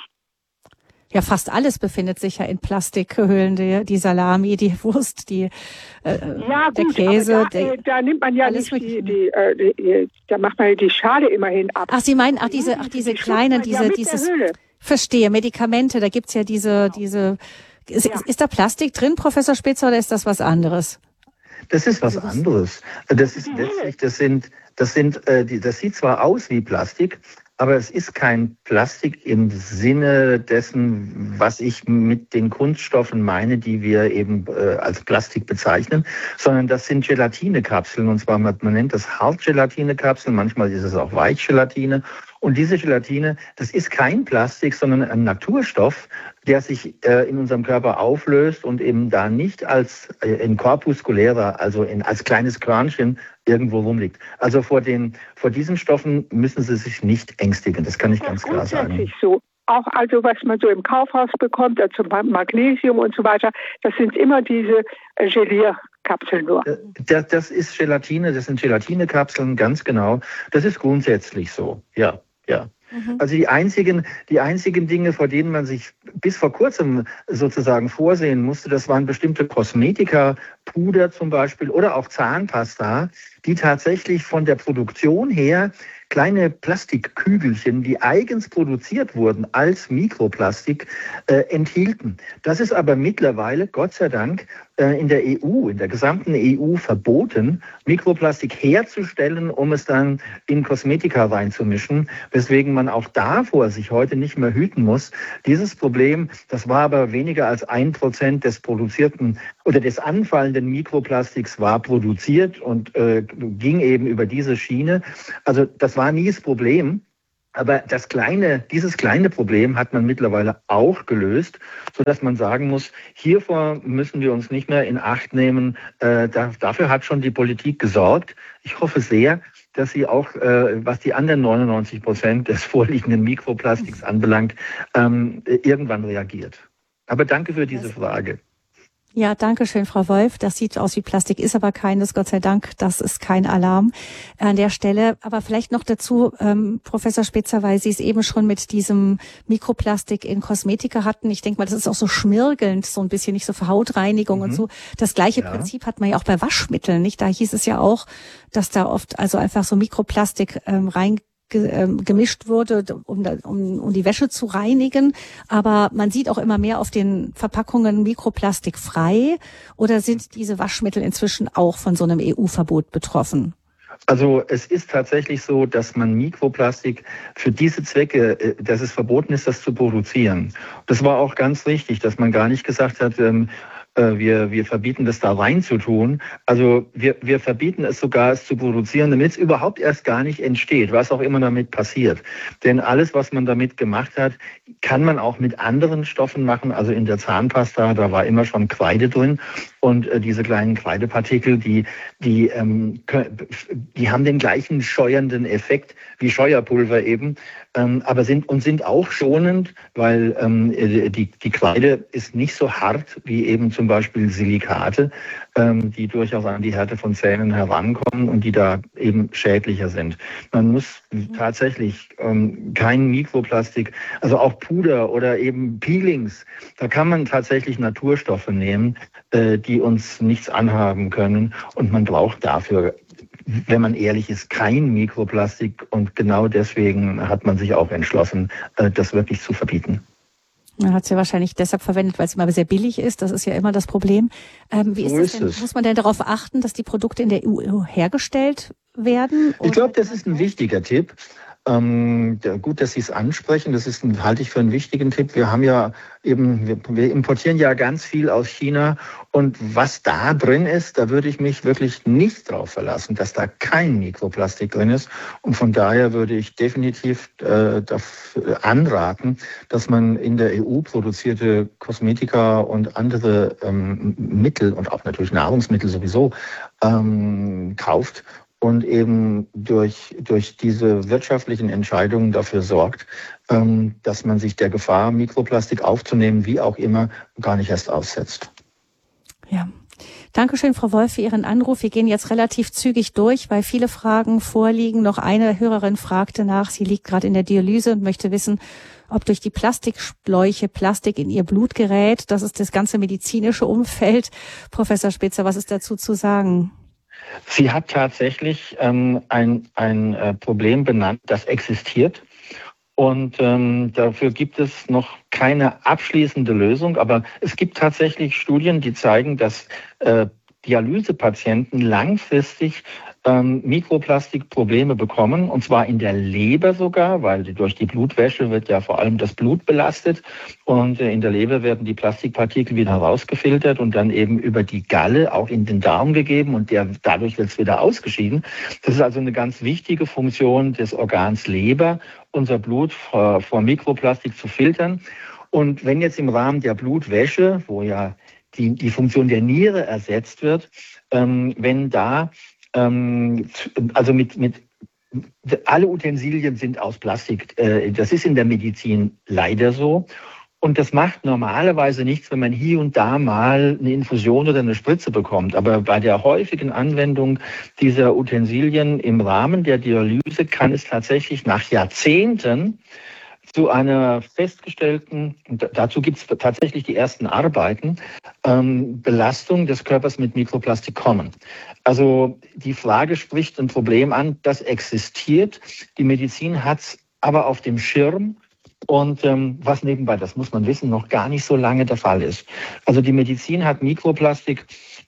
Ja, fast alles befindet sich ja in Plastikhüllen, die, die Salami, die Wurst, die äh, ja, der gut, Käse. Aber da, der, äh, da nimmt man ja nicht die, die, äh, die, da macht man die Schale immerhin ab. Ach, Sie meinen, ach diese, ach diese die kleinen, diese, ja dieses, verstehe, Medikamente, da gibt's ja diese, diese, ist, ja. ist da Plastik drin, Professor Spitzer, oder ist das was anderes? Das ist was anderes. Das ist letztlich, das sind, das sind, äh, die, das sieht zwar aus wie Plastik, aber es ist kein Plastik im Sinne dessen, was ich mit den Kunststoffen meine, die wir eben äh, als Plastik bezeichnen, sondern das sind Gelatinekapseln. Und zwar, man, man nennt das Hartgelatinekapseln, manchmal ist es auch Weichgelatine. Und diese Gelatine, das ist kein Plastik, sondern ein Naturstoff, der sich äh, in unserem Körper auflöst und eben da nicht als äh, in corpusculärer, also in, als kleines Körnchen irgendwo rumliegt. Also vor den, vor diesen Stoffen müssen Sie sich nicht ängstigen. Das kann ich ganz klar sagen. So. Auch also, was man so im Kaufhaus bekommt, also Magnesium und so weiter, das sind immer diese äh, Gelierkapseln nur. Das, das ist Gelatine, das sind Gelatinekapseln, ganz genau. Das ist grundsätzlich so, ja, ja. Mhm. Also die einzigen, die einzigen Dinge, vor denen man sich bis vor kurzem sozusagen vorsehen musste, das waren bestimmte Kosmetika, Puder zum Beispiel oder auch Zahnpasta, die tatsächlich von der Produktion her kleine Plastikkügelchen, die eigens produziert wurden als Mikroplastik, äh, enthielten. Das ist aber mittlerweile, Gott sei Dank, äh, in der E U, in der gesamten E U verboten, Mikroplastik herzustellen, um es dann in Kosmetika reinzumischen, weswegen man auch davor sich heute nicht mehr hüten muss. Dieses Problem, das war aber weniger als ein Prozent des produzierten oder des anfallenden Mikroplastiks war produziert und äh, ging eben über diese Schiene. Also das war nie das Problem. Aber das kleine, dieses kleine Problem hat man mittlerweile auch gelöst, sodass man sagen muss, hiervor müssen wir uns nicht mehr in Acht nehmen. Äh, da, dafür hat schon die Politik gesorgt. Ich hoffe sehr, dass sie auch, äh, was die anderen neunundneunzig Prozent des vorliegenden Mikroplastiks anbelangt, ähm, irgendwann reagiert. Aber danke für diese Frage. Ja, danke schön, Frau Wolf. Das sieht aus wie Plastik, ist aber keines, Gott sei Dank. Das ist kein Alarm an der Stelle. Aber vielleicht noch dazu, ähm, Professor Spitzer, weil Sie es eben schon mit diesem Mikroplastik in Kosmetika hatten. Ich denke mal, das ist auch so schmirgelnd, so ein bisschen, nicht so für Hautreinigung mhm. und so. Das gleiche ja. Prinzip hat man ja auch bei Waschmitteln, nicht? Da hieß es ja auch, dass da oft also einfach so Mikroplastik ähm, rein gemischt wurde, um, um, um die Wäsche zu reinigen. Aber man sieht auch immer mehr auf den Verpackungen Mikroplastik frei. Oder sind diese Waschmittel inzwischen auch von so einem E U-Verbot betroffen? Also es ist tatsächlich so, dass man Mikroplastik für diese Zwecke, dass es verboten ist, das zu produzieren. Das war auch ganz richtig, dass man gar nicht gesagt hat, ähm, Wir, wir verbieten das da rein zu tun. Also wir, wir verbieten es sogar, es zu produzieren, damit es überhaupt erst gar nicht entsteht, was auch immer damit passiert. Denn alles, was man damit gemacht hat, kann man auch mit anderen Stoffen machen. Also in der Zahnpasta, da war immer schon Kreide drin. Und äh, diese kleinen Kreidepartikel, die, die, ähm, die haben den gleichen scheuernden Effekt wie Scheuerpulver eben, ähm, aber sind und sind auch schonend, weil ähm, die, die Kreide ist nicht so hart wie eben zum Beispiel Silikate, ähm, die durchaus an die Härte von Zähnen herankommen und die da eben schädlicher sind. Man muss tatsächlich ähm, kein Mikroplastik, also auch Puder oder eben Peelings, da kann man tatsächlich Naturstoffe nehmen, äh, die uns nichts anhaben können. Und man braucht dafür, wenn man ehrlich ist, kein Mikroplastik. Und genau deswegen hat man sich auch entschlossen, äh, das wirklich zu verbieten. Man hat es ja wahrscheinlich deshalb verwendet, weil es immer sehr billig ist. Das ist ja immer das Problem. Ähm, wie ist so das ist denn? es. Muss man denn darauf achten, dass die Produkte in der E U hergestellt werden? Ich glaube, das ist ein wichtiger Tipp. Ähm, ja, gut, dass Sie es ansprechen. Das ist ein, halte ich für einen wichtigen Tipp. Wir haben ja eben, wir, wir importieren ja ganz viel aus China. Und was da drin ist, da würde ich mich wirklich nicht drauf verlassen, dass da kein Mikroplastik drin ist. Und von daher würde ich definitiv äh, dafür anraten, dass man in der E U produzierte Kosmetika und andere ähm, Mittel und auch natürlich Nahrungsmittel sowieso ähm, kauft. Und eben durch, durch diese wirtschaftlichen Entscheidungen dafür sorgt, ähm, dass man sich der Gefahr, Mikroplastik aufzunehmen, wie auch immer, gar nicht erst aussetzt. Ja. Dankeschön, Frau Wolf, für Ihren Anruf. Wir gehen jetzt relativ zügig durch, weil viele Fragen vorliegen. Noch eine Hörerin fragte nach, sie liegt gerade in der Dialyse und möchte wissen, ob durch die Plastikschläuche Plastik in ihr Blut gerät. Das ist das ganze medizinische Umfeld. Professor Spitzer, was ist dazu zu sagen? Sie hat tatsächlich ähm, ein, ein äh, Problem benannt, das existiert. Und ähm, dafür gibt es noch keine abschließende Lösung. Aber es gibt tatsächlich Studien, die zeigen, dass äh, Dialysepatienten langfristig ähm, Mikroplastikprobleme bekommen, und zwar in der Leber sogar, weil die, durch die Blutwäsche wird ja vor allem das Blut belastet und äh, in der Leber werden die Plastikpartikel wieder herausgefiltert und dann eben über die Galle auch in den Darm gegeben und der, dadurch wird es wieder ausgeschieden. Das ist also eine ganz wichtige Funktion des Organs Leber, unser Blut vor, vor Mikroplastik zu filtern. Und wenn jetzt im Rahmen der Blutwäsche, wo ja die, die Funktion der Niere ersetzt wird, ähm, wenn da ähm, also mit, mit alle Utensilien sind aus Plastik. Äh, das ist in der Medizin leider so. Und das macht normalerweise nichts, wenn man hier und da mal eine Infusion oder eine Spritze bekommt. Aber bei der häufigen Anwendung dieser Utensilien im Rahmen der Dialyse kann es tatsächlich nach Jahrzehnten zu einer festgestellten, und dazu gibt es tatsächlich die ersten Arbeiten, ähm, Belastung des Körpers mit Mikroplastik kommen. Also die Frage spricht ein Problem an, das existiert. Die Medizin hat es aber auf dem Schirm. Und ähm, was nebenbei, das muss man wissen, noch gar nicht so lange der Fall ist. Also die Medizin hat Mikroplastik,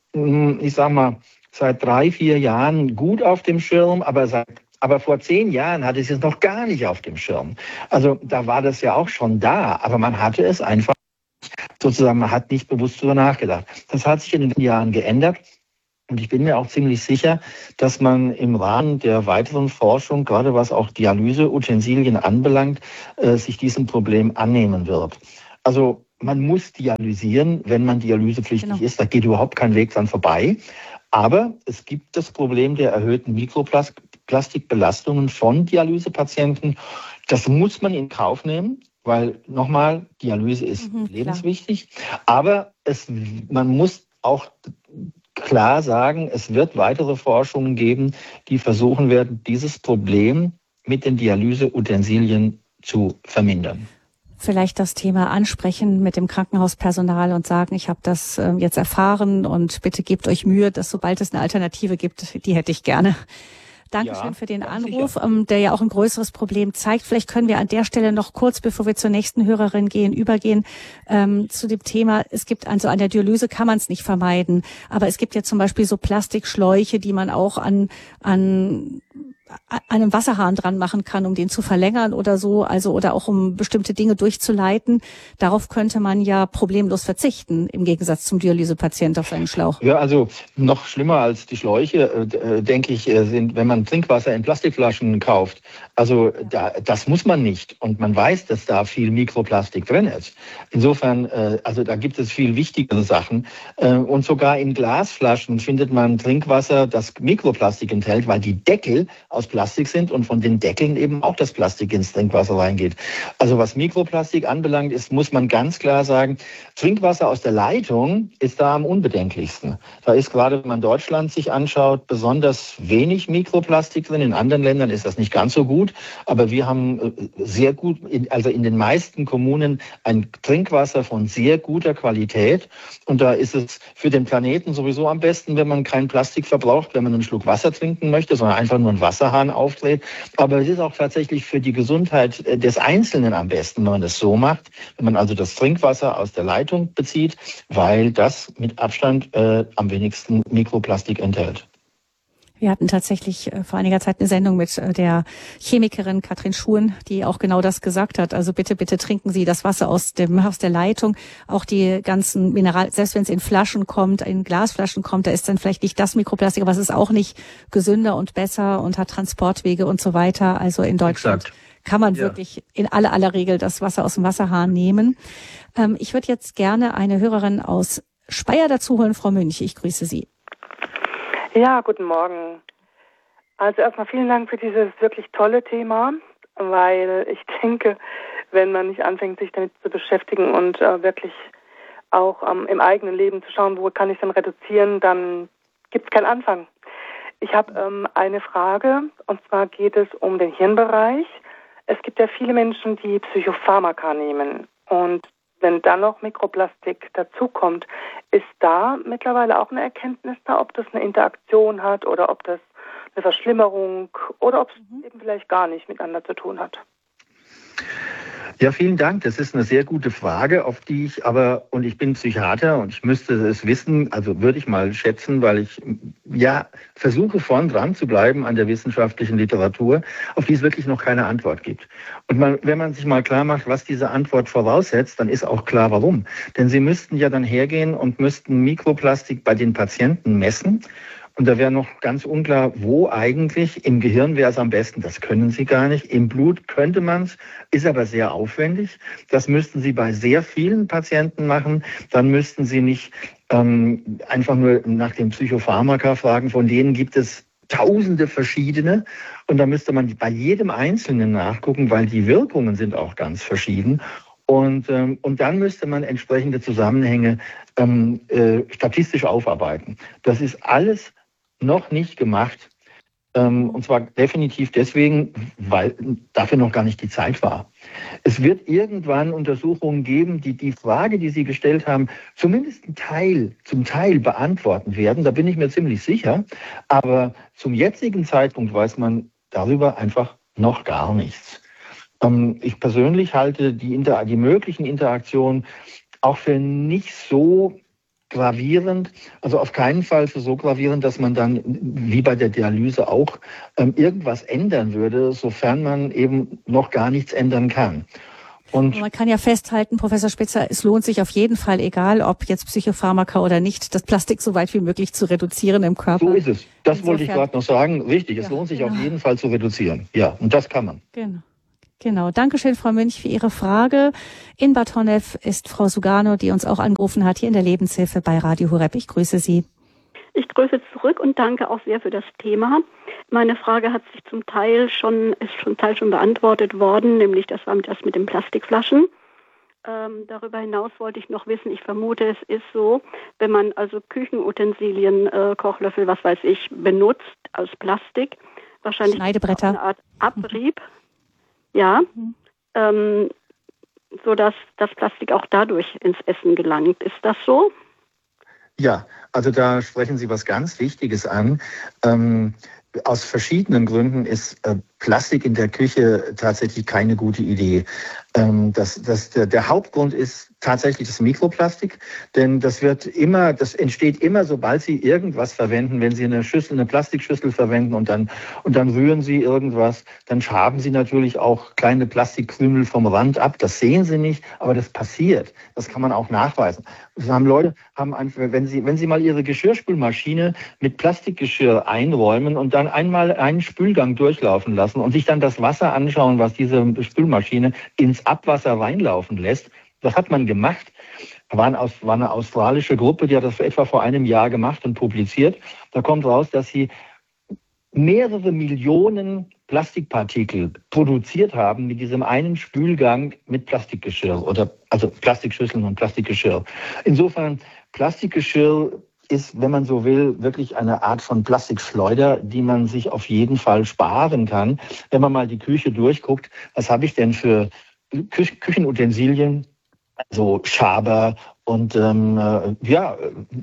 ich sag mal, seit drei, vier Jahren gut auf dem Schirm, aber seit Aber vor zehn Jahren hatte es es noch gar nicht auf dem Schirm. Also da war das ja auch schon da, aber man hatte es einfach sozusagen, man hat nicht bewusst darüber nachgedacht. Das hat sich in den Jahren geändert. Und ich bin mir auch ziemlich sicher, dass man im Rahmen der weiteren Forschung, gerade was auch Dialyseutensilien anbelangt, äh, sich diesem Problem annehmen wird. Also man muss dialysieren, wenn man dialysepflichtig genau. ist. Da geht überhaupt kein Weg dran vorbei. Aber es gibt das Problem der erhöhten Mikroplastikbelastungen von Dialysepatienten. Das muss man in Kauf nehmen, weil nochmal, Dialyse ist mhm, lebenswichtig. Klar. Aber es, man muss auch klar sagen, es wird weitere Forschungen geben, die versuchen werden, dieses Problem mit den Dialyseutensilien zu vermindern. Vielleicht das Thema ansprechen mit dem Krankenhauspersonal und sagen, ich habe das äh, jetzt erfahren und bitte gebt euch Mühe, dass sobald es eine Alternative gibt, die hätte ich gerne. Dankeschön ja, für den Anruf, ähm, der ja auch ein größeres Problem zeigt. Vielleicht können wir an der Stelle noch kurz, bevor wir zur nächsten Hörerin gehen, übergehen ähm, zu dem Thema. Es gibt also an der Dialyse kann man es nicht vermeiden, aber es gibt ja zum Beispiel so Plastikschläuche, die man auch an an einem Wasserhahn dran machen kann, um den zu verlängern oder so, also oder auch um bestimmte Dinge durchzuleiten. Darauf könnte man ja problemlos verzichten, im Gegensatz zum Dialysepatient auf seinen Schlauch. Ja, also noch schlimmer als die Schläuche, äh, denke ich, sind, wenn man Trinkwasser in Plastikflaschen kauft. Also da, das muss man nicht. Und man weiß, dass da viel Mikroplastik drin ist. Insofern, äh, also da gibt es viel wichtigere Sachen. Äh, und sogar in Glasflaschen findet man Trinkwasser, das Mikroplastik enthält, weil die Deckel aus Plastik sind und von den Deckeln eben auch das Plastik ins Trinkwasser reingeht. Also was Mikroplastik anbelangt, ist, muss man ganz klar sagen, Trinkwasser aus der Leitung ist da am unbedenklichsten. Da ist gerade, wenn man Deutschland sich anschaut, besonders wenig Mikroplastik drin. In anderen Ländern ist das nicht ganz so gut, aber wir haben sehr gut, also in den meisten Kommunen ein Trinkwasser von sehr guter Qualität. Und da ist es für den Planeten sowieso am besten, wenn man kein Plastik verbraucht, wenn man einen Schluck Wasser trinken möchte, sondern einfach nur ein Wasser Wasserhahn aufdreht. Aber es ist auch tatsächlich für die Gesundheit des Einzelnen am besten, wenn man das so macht, wenn man also das Trinkwasser aus der Leitung bezieht, weil das mit Abstand äh, am wenigsten Mikroplastik enthält. Wir hatten tatsächlich äh, vor einiger Zeit eine Sendung mit äh, der Chemikerin Katrin Schuhen, die auch genau das gesagt hat. Also bitte, bitte trinken Sie das Wasser aus dem aus der Leitung. Auch die ganzen Mineral, selbst wenn es in Flaschen kommt, in Glasflaschen kommt, da ist dann vielleicht nicht das Mikroplastik, aber es ist auch nicht gesünder und besser und hat Transportwege und so weiter. Also in Deutschland Exakt. kann man ja. wirklich in aller aller Regel das Wasser aus dem Wasserhahn nehmen. Ähm, ich würde jetzt gerne eine Hörerin aus Speyer dazu holen, Frau Münch. Ich grüße Sie. Ja, guten Morgen. Also erstmal vielen Dank für dieses wirklich tolle Thema, weil ich denke, wenn man nicht anfängt, sich damit zu beschäftigen und äh, wirklich auch ähm, im eigenen Leben zu schauen, wo kann ich dann reduzieren, dann gibt es keinen Anfang. Ich habe ähm, eine Frage, und zwar geht es um den Hirnbereich. Es gibt ja viele Menschen, die Psychopharmaka nehmen, und wenn dann noch Mikroplastik dazukommt, ist da mittlerweile auch eine Erkenntnis da, ob das eine Interaktion hat oder ob das eine Verschlimmerung oder ob es mhm. eben vielleicht gar nicht miteinander zu tun hat? Ja, vielen Dank. Das ist eine sehr gute Frage, auf die ich aber, und ich bin Psychiater und ich müsste es wissen, also würde ich mal schätzen, weil ich ja versuche, vorn dran zu bleiben an der wissenschaftlichen Literatur, auf die es wirklich noch keine Antwort gibt. Und man, wenn man sich mal klar macht, was diese Antwort voraussetzt, dann ist auch klar, warum. Denn Sie müssten ja dann hergehen und müssten Mikroplastik bei den Patienten messen. Und da wäre noch ganz unklar, wo eigentlich. Im Gehirn wäre es am besten. Das können Sie gar nicht. Im Blut könnte man es, ist aber sehr aufwendig. Das müssten Sie bei sehr vielen Patienten machen. Dann müssten Sie nicht ähm, einfach nur nach den Psychopharmaka fragen. Von denen gibt es tausende verschiedene. Und da müsste man bei jedem Einzelnen nachgucken, weil die Wirkungen sind auch ganz verschieden. Und, ähm, und dann müsste man entsprechende Zusammenhänge ähm, äh, statistisch aufarbeiten. Das ist alles noch nicht gemacht. Ähm, und zwar definitiv deswegen, weil dafür noch gar nicht die Zeit war. Es wird irgendwann Untersuchungen geben, die die Frage, die Sie gestellt haben, zumindest einen Teil, zum Teil beantworten werden. Da bin ich mir ziemlich sicher. Aber zum jetzigen Zeitpunkt weiß man darüber einfach noch gar nichts. Ähm, ich persönlich halte die, Inter- die möglichen Interaktionen auch für nicht so gravierend, also auf keinen Fall für so gravierend, dass man dann, wie bei der Dialyse auch, ähm, irgendwas ändern würde, sofern man eben noch gar nichts ändern kann. Und man kann ja festhalten, Professor Spitzer, es lohnt sich auf jeden Fall, egal ob jetzt Psychopharmaka oder nicht, das Plastik so weit wie möglich zu reduzieren im Körper. So ist es. Das Insofern, wollte ich gerade noch sagen. Richtig, es ja, lohnt sich genau. auf jeden Fall zu reduzieren. Ja, und das kann man. Genau. Genau. Dankeschön, Frau Münch, für Ihre Frage. In Bad Honnef ist Frau Sugano, die uns auch angerufen hat, hier in der Lebenshilfe bei Radio Horeb. Ich grüße Sie. Ich grüße zurück und danke auch sehr für das Thema. Meine Frage hat sich zum Teil schon, ist zum Teil schon beantwortet worden, nämlich das war das mit den Plastikflaschen. Ähm, darüber hinaus wollte ich noch wissen, ich vermute, es ist so, wenn man also Küchenutensilien, äh, Kochlöffel, was weiß ich, benutzt aus Plastik, wahrscheinlich Schneidebretter. eine Art Abrieb, ja, mhm. ähm, sodass das Plastik auch dadurch ins Essen gelangt. Ist das so? Ja, also da sprechen Sie was ganz Wichtiges an. Ähm, aus verschiedenen Gründen ist äh, Plastik in der Küche tatsächlich keine gute Idee. Ähm, das, das, der, der Hauptgrund ist tatsächlich das Mikroplastik, denn das wird immer, das entsteht immer, sobald Sie irgendwas verwenden. Wenn Sie eine Schüssel, eine Plastikschüssel verwenden und dann und dann rühren Sie irgendwas, dann schaben Sie natürlich auch kleine Plastikkrümel vom Rand ab. Das sehen Sie nicht, aber das passiert. Das kann man auch nachweisen. Das haben Leute haben einfach, wenn Sie wenn Sie mal Ihre Geschirrspülmaschine mit Plastikgeschirr einräumen und dann einmal einen Spülgang durchlaufen lassen und sich dann das Wasser anschauen, was diese Spülmaschine ins Abwasser reinlaufen lässt. Das hat man gemacht. War eine, war eine australische Gruppe, die hat das etwa vor einem Jahr gemacht und publiziert. Da kommt raus, dass sie mehrere Millionen Plastikpartikel produziert haben mit diesem einen Spülgang mit Plastikgeschirr oder also Plastikschüsseln und Plastikgeschirr. Insofern Plastikgeschirr ist, wenn man so will, wirklich eine Art von Plastikschleuder, die man sich auf jeden Fall sparen kann. Wenn man mal die Küche durchguckt, was habe ich denn für Kü- Küchenutensilien? Also Schaber und ähm, ja,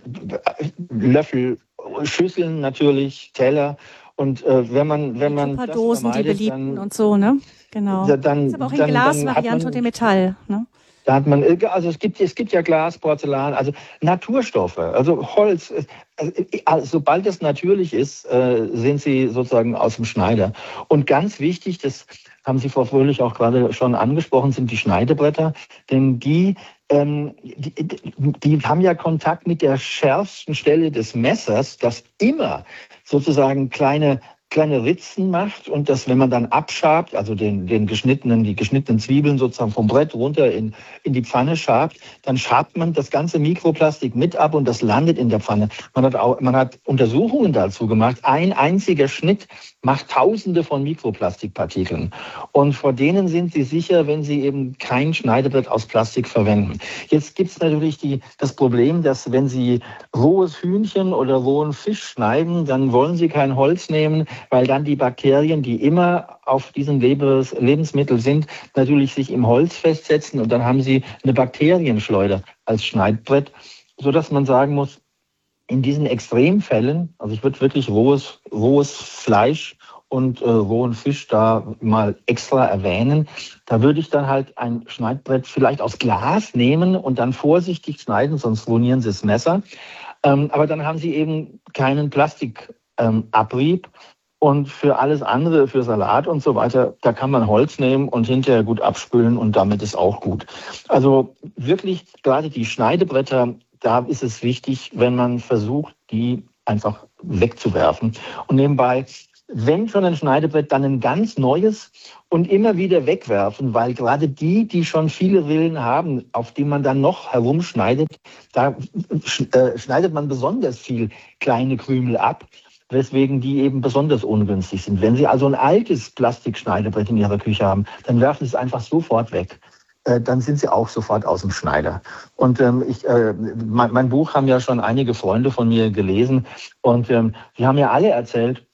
Löffel, Schüsseln natürlich, Teller. Und äh, wenn man wenn man das Tupperdosen, die vermeidet, beliebten dann, und so, ne? Genau. Dann, das ist aber auch in dann, Glasvariante und in Metall, ne? Da hat man, also es gibt, es gibt ja Glas, Porzellan, also Naturstoffe, also Holz. Also sobald es natürlich ist, sind sie sozusagen aus dem Schneider. Und ganz wichtig, das haben Sie, Frau Fröhlich, auch gerade schon angesprochen, sind die Schneidebretter. Denn die, ähm, die, die haben ja Kontakt mit der schärfsten Stelle des Messers, das immer sozusagen kleine kleine Ritzen macht und das, wenn man dann abschabt, also den, den geschnittenen, die geschnittenen Zwiebeln sozusagen vom Brett runter in, in die Pfanne schabt, dann schabt man das ganze Mikroplastik mit ab und das landet in der Pfanne. Man hat auch, man hat Untersuchungen dazu gemacht. Ein einziger Schnitt macht Tausende von Mikroplastikpartikeln. Und vor denen sind Sie sicher, wenn Sie eben kein Schneidebrett aus Plastik verwenden. Jetzt gibt es natürlich die, das Problem, dass wenn Sie rohes Hühnchen oder rohen Fisch schneiden, dann wollen Sie kein Holz nehmen, weil dann die Bakterien, die immer auf diesem Lebensmittel sind, natürlich sich im Holz festsetzen und dann haben Sie eine Bakterienschleuder als Schneidbrett, sodass man sagen muss, in diesen Extremfällen, also ich würde wirklich rohes, rohes Fleisch und äh, rohen Fisch da mal extra erwähnen, da würde ich dann halt ein Schneidbrett vielleicht aus Glas nehmen und dann vorsichtig schneiden, sonst ruinieren Sie das Messer. Ähm, aber dann haben Sie eben keinen Plastikabrieb. Ähm, Und für alles andere, für Salat und so weiter, da kann man Holz nehmen und hinterher gut abspülen und damit ist auch gut. Also wirklich gerade die Schneidebretter, da ist es wichtig, wenn man versucht, die einfach wegzuwerfen. Und nebenbei, wenn schon ein Schneidebrett, dann ein ganz neues und immer wieder wegwerfen, weil gerade die, die schon viele Rillen haben, auf die man dann noch herumschneidet, da äh, schneidet man besonders viel kleine Krümel ab, weswegen die eben besonders ungünstig sind. Wenn Sie also ein altes Plastikschneidebrett in Ihrer Küche haben, dann werfen Sie es einfach sofort weg. Äh, dann sind Sie auch sofort aus dem Schneider. Und ähm, ich, äh, mein, mein Buch haben ja schon einige Freunde von mir gelesen und ähm, die haben ja alle erzählt,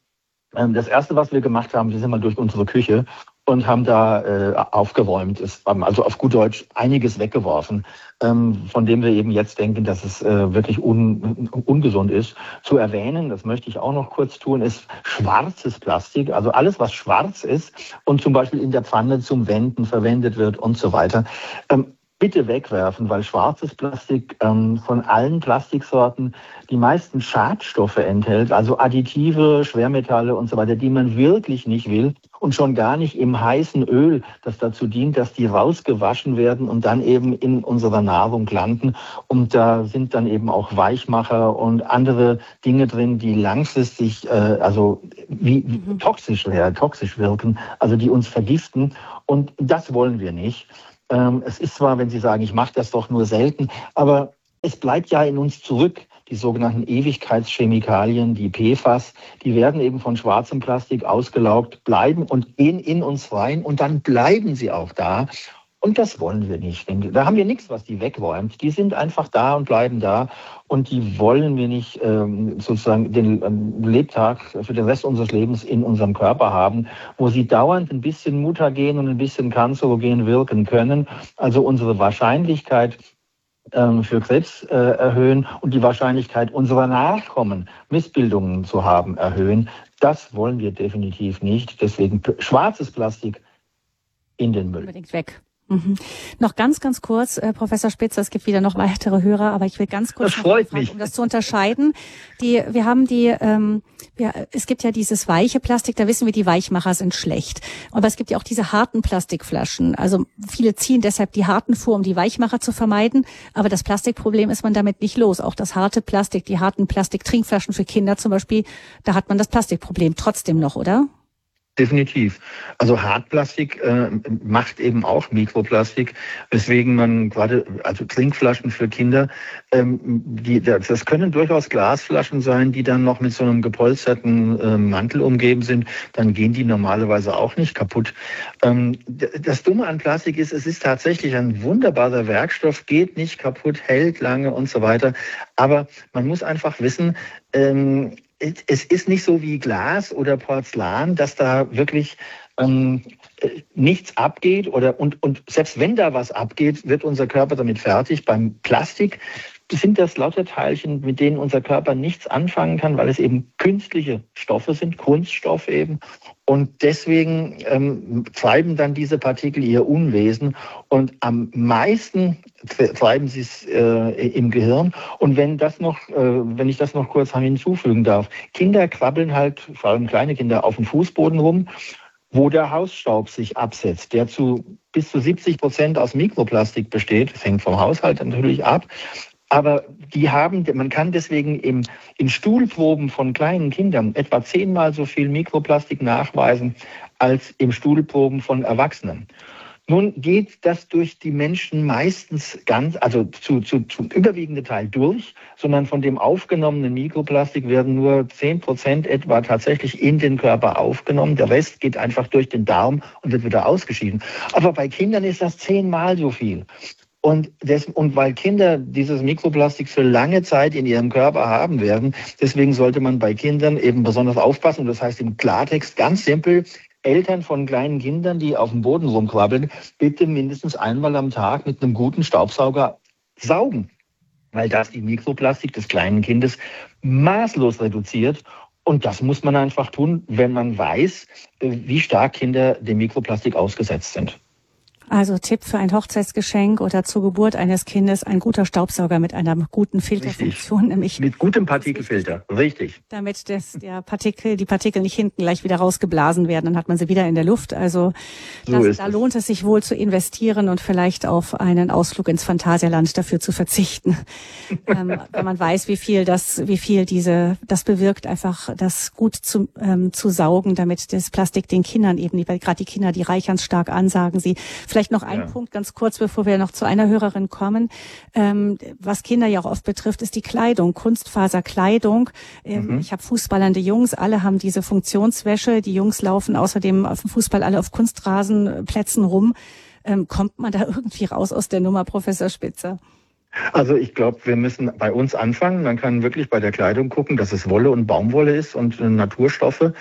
Das Erste, was wir gemacht haben, wir sind mal durch unsere Küche und haben da äh, aufgeräumt, ist, also auf gut Deutsch einiges weggeworfen, ähm, von dem wir eben jetzt denken, dass es äh, wirklich un, ungesund ist. Zu erwähnen, das möchte ich auch noch kurz tun, ist schwarzes Plastik, also alles, was schwarz ist und zum Beispiel in der Pfanne zum Wenden verwendet wird und so weiter. Ähm, Bitte wegwerfen, weil schwarzes Plastik ähm, von allen Plastiksorten die meisten Schadstoffe enthält, also Additive, Schwermetalle und so weiter, die man wirklich nicht will und schon gar nicht im heißen Öl, das dazu dient, dass die rausgewaschen werden und dann eben in unserer Nahrung landen. Und da sind dann eben auch Weichmacher und andere Dinge drin, die langfristig äh, also wie mhm. toxisch wären, toxisch wirken, also die uns vergiften. Und das wollen wir nicht. Es ist zwar, wenn Sie sagen, ich mache das doch nur selten, aber es bleibt ja in uns zurück. Die sogenannten Ewigkeitschemikalien, die P F A S, die werden eben von schwarzem Plastik ausgelaugt, bleiben und gehen in uns rein und dann bleiben sie auch da. Und das wollen wir nicht. Da haben wir nichts, was die wegräumt. Die sind einfach da und bleiben da. Und die wollen wir nicht ähm, sozusagen den ähm, Lebtag für den Rest unseres Lebens in unserem Körper haben, wo sie dauernd ein bisschen mutagen und ein bisschen kanzerogen wirken können. Also unsere Wahrscheinlichkeit ähm, für Krebs äh, erhöhen und die Wahrscheinlichkeit unserer Nachkommen, Missbildungen zu haben, erhöhen. Das wollen wir definitiv nicht. Deswegen schwarzes Plastik in den Müll. Unbedingt weg. Mhm. Noch ganz, ganz kurz, äh, Professor Spitzer, es gibt wieder noch weitere Hörer, aber ich will ganz kurz, das freut fragen, mich. um das zu unterscheiden. Die, wir haben die, ähm, wir, es gibt ja dieses weiche Plastik, da wissen wir, die Weichmacher sind schlecht. Aber es gibt ja auch diese harten Plastikflaschen. Also viele ziehen deshalb die harten vor, um die Weichmacher zu vermeiden. Aber das Plastikproblem ist man damit nicht los. Auch das harte Plastik, die harten Plastiktrinkflaschen für Kinder zum Beispiel, da hat man das Plastikproblem trotzdem noch, oder? Definitiv. Also Hartplastik äh, macht eben auch Mikroplastik, weswegen man gerade, also Trinkflaschen für Kinder, ähm, die, das können durchaus Glasflaschen sein, die dann noch mit so einem gepolsterten äh, Mantel umgeben sind, dann gehen die normalerweise auch nicht kaputt. Ähm, das Dumme an Plastik ist, es ist tatsächlich ein wunderbarer Werkstoff, geht nicht kaputt, hält lange und so weiter, aber man muss einfach wissen, ähm, es ist nicht so wie Glas oder Porzellan, dass da wirklich ähm, nichts abgeht oder und, und selbst wenn da was abgeht, wird unser Körper damit fertig. Beim Plastik sind das lauter Teilchen, mit denen unser Körper nichts anfangen kann, weil es eben künstliche Stoffe sind, Kunststoff eben. Und deswegen ähm, treiben dann diese Partikel ihr Unwesen. Und am meisten treiben sie es äh, im Gehirn. Und wenn das noch, äh, wenn ich das noch kurz hinzufügen darf, Kinder krabbeln halt, vor allem kleine Kinder, auf dem Fußboden rum, wo der Hausstaub sich absetzt, der zu bis zu siebzig Prozent aus Mikroplastik besteht. Das hängt vom Haushalt natürlich ab. Aber die haben, man kann deswegen im, in Stuhlproben von kleinen Kindern etwa zehnmal so viel Mikroplastik nachweisen als im Stuhlproben von Erwachsenen. Nun geht das durch die Menschen meistens ganz, also zu, zu, zum überwiegenden Teil durch, sondern von dem aufgenommenen Mikroplastik werden nur zehn Prozent etwa tatsächlich in den Körper aufgenommen. Der Rest geht einfach durch den Darm und wird wieder ausgeschieden. Aber bei Kindern ist das zehnmal so viel. Und, des, und weil Kinder dieses Mikroplastik für lange Zeit in ihrem Körper haben werden, deswegen sollte man bei Kindern eben besonders aufpassen. Und das heißt im Klartext ganz simpel, Eltern von kleinen Kindern, die auf dem Boden rumkrabbeln, bitte mindestens einmal am Tag mit einem guten Staubsauger saugen, weil das die Mikroplastik des kleinen Kindes maßlos reduziert. Und das muss man einfach tun, wenn man weiß, wie stark Kinder dem Mikroplastik ausgesetzt sind. Also Tipp für ein Hochzeitsgeschenk oder zur Geburt eines Kindes, ein guter Staubsauger mit einer guten Filterfunktion, Richtig. nämlich mit gutem Partikelfilter, richtig. Damit das, der Partikel, die Partikel nicht hinten gleich wieder rausgeblasen werden, dann hat man sie wieder in der Luft. Also das, so da es. lohnt es sich wohl zu investieren und vielleicht auf einen Ausflug ins Phantasialand dafür zu verzichten, ähm, wenn man weiß, wie viel das, wie viel diese, das bewirkt, einfach das gut zu ähm, zu saugen, damit das Plastik den Kindern eben, weil gerade die Kinder, die reichern es stark an, sagen sie. Vielleicht noch ein ja. Punkt ganz kurz, bevor wir noch zu einer Hörerin kommen. Ähm, was Kinder ja auch oft betrifft, ist die Kleidung, Kunstfaserkleidung. Ähm, mhm. Ich habe fußballernde Jungs, alle haben diese Funktionswäsche. Die Jungs laufen außerdem auf dem Fußball alle auf Kunstrasenplätzen rum. Ähm, kommt man da irgendwie raus aus der Nummer, Professor Spitzer? Also ich glaube, wir müssen bei uns anfangen. Man kann wirklich bei der Kleidung gucken, dass es Wolle und Baumwolle ist und Naturstoffe.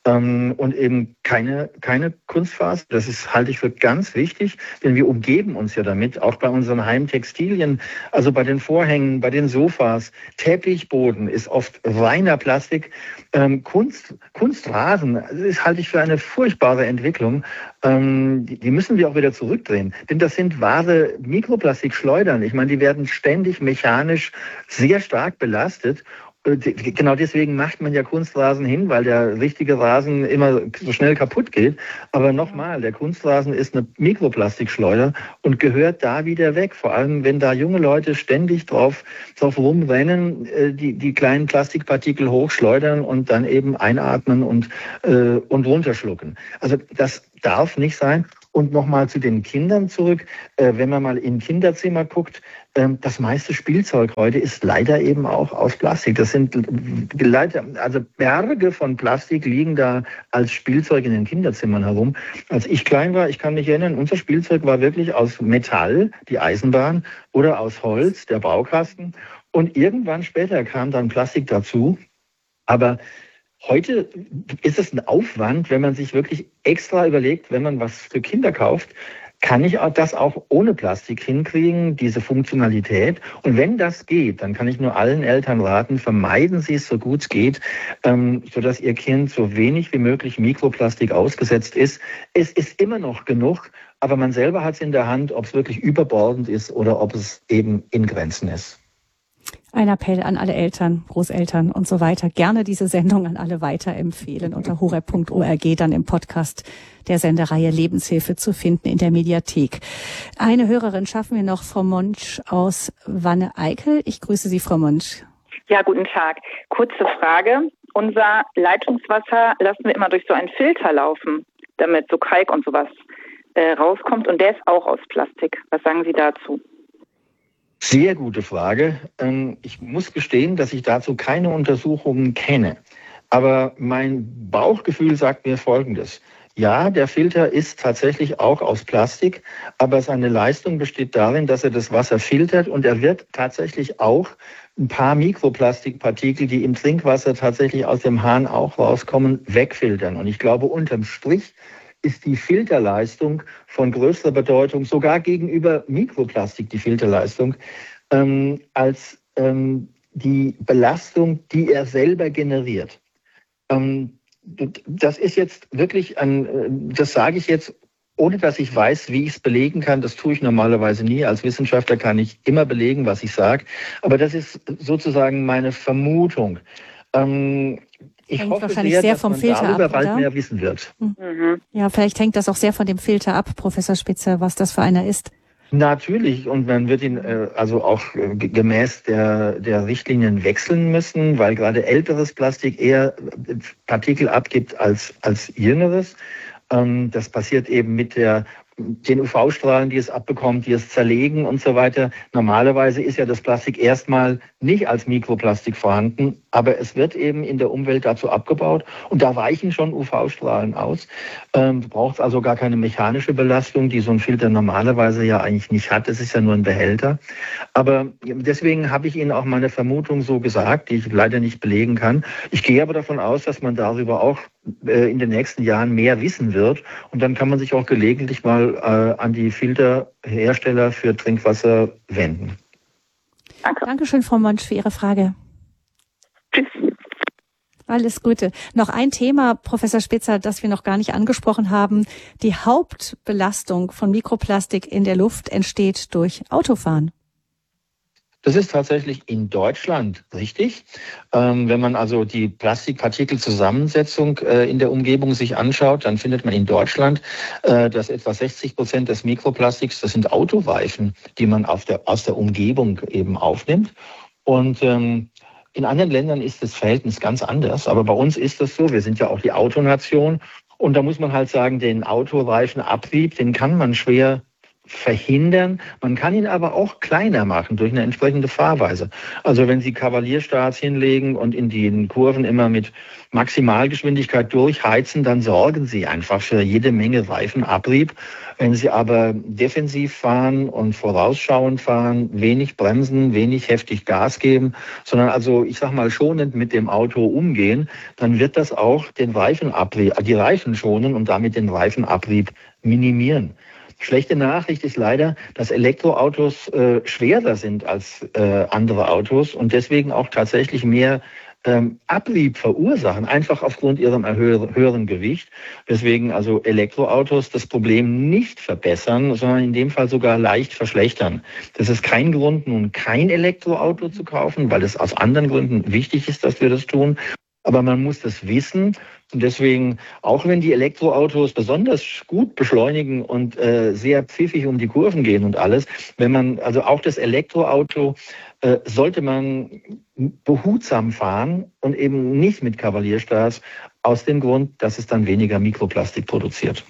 ähm, und eben keine, keine Kunstfaser. Das ist, halte ich für ganz wichtig, denn wir umgeben uns ja damit, auch bei unseren Heimtextilien, also bei den Vorhängen, bei den Sofas. Teppichboden ist oft reiner Plastik. Ähm, Kunst, Kunstrasen, das halte ich für eine furchtbare Entwicklung. Ähm, die, die müssen wir auch wieder zurückdrehen, denn das sind wahre Mikroplastikschleudern. Ich meine, die werden ständig mechanisch sehr stark belastet. Genau deswegen macht man ja Kunstrasen hin, weil der richtige Rasen immer so schnell kaputt geht. Aber nochmal, der Kunstrasen ist eine Mikroplastikschleuder und gehört da wieder weg. Vor allem, wenn da junge Leute ständig drauf, drauf rumrennen, die, die kleinen Plastikpartikel hochschleudern und dann eben einatmen und, äh, und runterschlucken. Also das darf nicht sein. Und nochmal zu den Kindern zurück. Äh, wenn man mal in Kinderzimmer guckt, ähm, das meiste Spielzeug heute ist leider eben auch aus Plastik. Das sind leider, also Berge von Plastik liegen da als Spielzeug in den Kinderzimmern herum. Als ich klein war, ich kann mich erinnern, unser Spielzeug war wirklich aus Metall, die Eisenbahn, oder aus Holz, der Baukasten. Und irgendwann später kam dann Plastik dazu. Aber heute ist es ein Aufwand, wenn man sich wirklich extra überlegt, wenn man was für Kinder kauft, kann ich das auch ohne Plastik hinkriegen, diese Funktionalität. Und wenn das geht, dann kann ich nur allen Eltern raten, vermeiden Sie es so gut es geht, ähm, sodass Ihr Kind so wenig wie möglich Mikroplastik ausgesetzt ist. Es ist immer noch genug, aber man selber hat es in der Hand, ob es wirklich überbordend ist oder ob es eben in Grenzen ist. Ein Appell an alle Eltern, Großeltern und so weiter. Gerne diese Sendung an alle weiterempfehlen unter horeb punkt org, dann im Podcast der Sendereihe Lebenshilfe zu finden in der Mediathek. Eine Hörerin schaffen wir noch, Frau Monsch aus Wanne-Eickel. Ich grüße Sie, Frau Monsch. Ja, guten Tag. Kurze Frage. Unser Leitungswasser lassen wir immer durch so einen Filter laufen, damit so Kalk und sowas äh, rauskommt. Und der ist auch aus Plastik. Was sagen Sie dazu? Sehr gute Frage. Ich muss gestehen, dass ich dazu keine Untersuchungen kenne. Aber mein Bauchgefühl sagt mir Folgendes. Ja, der Filter ist tatsächlich auch aus Plastik, aber seine Leistung besteht darin, dass er das Wasser filtert und er wird tatsächlich auch ein paar Mikroplastikpartikel, die im Trinkwasser tatsächlich aus dem Hahn auch rauskommen, wegfiltern. Und ich glaube, unterm Strich ist die Filterleistung von größter Bedeutung, sogar gegenüber Mikroplastik die Filterleistung, ähm, als ähm, die Belastung, die er selber generiert. Ähm, das ist jetzt wirklich, ein, das sage ich jetzt, ohne dass ich weiß, wie ich es belegen kann. Das tue ich normalerweise nie. Als Wissenschaftler kann ich immer belegen, was ich sage. Aber das ist sozusagen meine Vermutung. Ähm, Ich hängt hoffe wahrscheinlich sehr, sehr dass vom man Filter darüber ab, bald oder? mehr wissen wird. Mhm. Ja, vielleicht hängt das auch sehr von dem Filter ab, Professor Spitzer, was das für einer ist. Natürlich, und man wird ihn äh, also auch äh, gemäß der, der Richtlinien wechseln müssen, weil gerade älteres Plastik eher Partikel abgibt als, als jüngeres. Ähm, das passiert eben mit der den U V-Strahlen, die es abbekommt, die es zerlegen und so weiter. Normalerweise ist ja das Plastik erstmal nicht als Mikroplastik vorhanden, aber es wird eben in der Umwelt dazu abgebaut und da weichen schon U V-Strahlen aus. Ähm, du brauchst also gar keine mechanische Belastung, die so ein Filter normalerweise ja eigentlich nicht hat. Es ist ja nur ein Behälter. Aber deswegen habe ich Ihnen auch meine Vermutung so gesagt, die ich leider nicht belegen kann. Ich gehe aber davon aus, dass man darüber auch äh, in den nächsten Jahren mehr wissen wird und dann kann man sich auch gelegentlich mal äh, an die Filterhersteller für Trinkwasser wenden. Danke. Dankeschön, Frau Monsch, für Ihre Frage. Tschüss. Alles Gute. Noch ein Thema, Professor Spitzer, das wir noch gar nicht angesprochen haben. Die Hauptbelastung von Mikroplastik in der Luft entsteht durch Autofahren. Das ist tatsächlich in Deutschland richtig. Ähm, wenn man also die Plastikpartikelzusammensetzung äh, in der Umgebung sich anschaut, dann findet man in Deutschland, äh, dass etwa sechzig Prozent des Mikroplastiks, das sind Autoreifen, die man auf der, aus der Umgebung eben aufnimmt. Und ähm, in anderen Ländern ist das Verhältnis ganz anders. Aber bei uns ist das so. Wir sind ja auch die Autonation. Und da muss man halt sagen, den Autoreifenabrieb, den kann man schwer verhindern. Man kann ihn aber auch kleiner machen durch eine entsprechende Fahrweise. Also wenn Sie Kavalierstarts hinlegen und in den Kurven immer mit Maximalgeschwindigkeit durchheizen, dann sorgen Sie einfach für jede Menge Reifenabrieb. Wenn Sie aber defensiv fahren und vorausschauend fahren, wenig bremsen, wenig heftig Gas geben, sondern also, ich sag mal, schonend mit dem Auto umgehen, dann wird das auch den Reifenabrieb, die Reifen schonen und damit den Reifenabrieb minimieren. Schlechte Nachricht ist leider, dass Elektroautos äh, schwerer sind als äh, andere Autos und deswegen auch tatsächlich mehr ähm, Abrieb verursachen, einfach aufgrund ihrem höheren, höheren Gewicht. Deswegen also Elektroautos das Problem nicht verbessern, sondern in dem Fall sogar leicht verschlechtern. Das ist kein Grund, nun kein Elektroauto zu kaufen, weil es aus anderen Gründen wichtig ist, dass wir das tun. Aber man muss das wissen. Und deswegen, auch wenn die Elektroautos besonders gut beschleunigen und äh, sehr pfiffig um die Kurven gehen und alles, wenn man, also auch das Elektroauto äh, sollte man behutsam fahren und eben nicht mit Kavalierstarts, aus dem Grund, dass es dann weniger Mikroplastik produziert.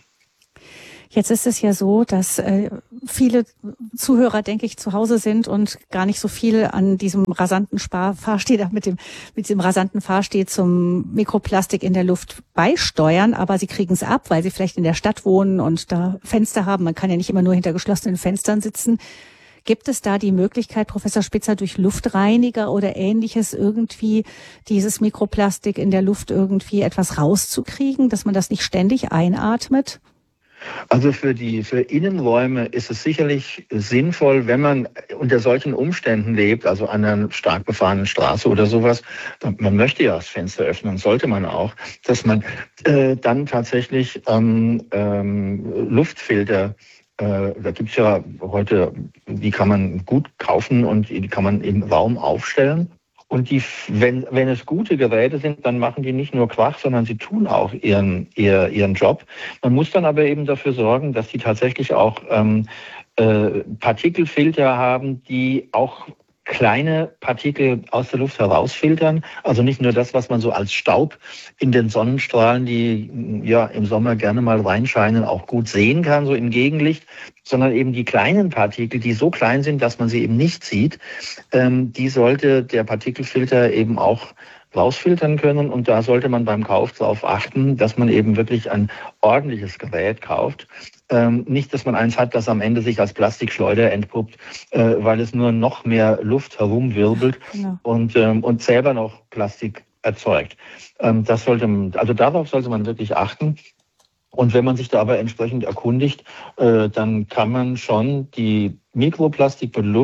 Jetzt ist es ja so, dass äh, viele Zuhörer, denke ich, zu Hause sind und gar nicht so viel an diesem rasanten Spar- Fahrstil, mit dem, mit dem rasanten Fahrstil zum Mikroplastik in der Luft beisteuern, aber sie kriegen es ab, weil sie vielleicht in der Stadt wohnen und da Fenster haben. Man kann ja nicht immer nur hinter geschlossenen Fenstern sitzen. Gibt es da die Möglichkeit, Professor Spitzer, durch Luftreiniger oder Ähnliches irgendwie dieses Mikroplastik in der Luft irgendwie etwas rauszukriegen, dass man das nicht ständig einatmet? Also für die für Innenräume ist es sicherlich sinnvoll, wenn man unter solchen Umständen lebt, also an einer stark befahrenen Straße oder sowas, man möchte ja das Fenster öffnen, sollte man auch, dass man äh, dann tatsächlich ähm, ähm, Luftfilter, äh, da gibt's ja heute, die kann man gut kaufen und die kann man im Raum aufstellen. Und die, wenn, wenn es gute Geräte sind, dann machen die nicht nur Krach, sondern sie tun auch ihren, ihr, ihren Job. Man muss dann aber eben dafür sorgen, dass die tatsächlich auch ähm, äh, Partikelfilter haben, die auch kleine Partikel aus der Luft herausfiltern. Also nicht nur das, was man so als Staub in den Sonnenstrahlen, die ja im Sommer gerne mal reinscheinen, auch gut sehen kann, so im Gegenlicht, sondern eben die kleinen Partikel, die so klein sind, dass man sie eben nicht sieht, ähm, die sollte der Partikelfilter eben auch rausfiltern können. Und da sollte man beim Kauf darauf achten, dass man eben wirklich ein ordentliches Gerät kauft. Ähm, nicht, dass man eins hat, das am Ende sich als Plastikschleuder entpuppt, äh, weil es nur noch mehr Luft herumwirbelt genau. und, ähm, und selber noch Plastik erzeugt. Ähm, das sollte man, also darauf sollte man wirklich achten. Und wenn man sich da aber entsprechend erkundigt, äh, dann kann man schon die Mikroplastik in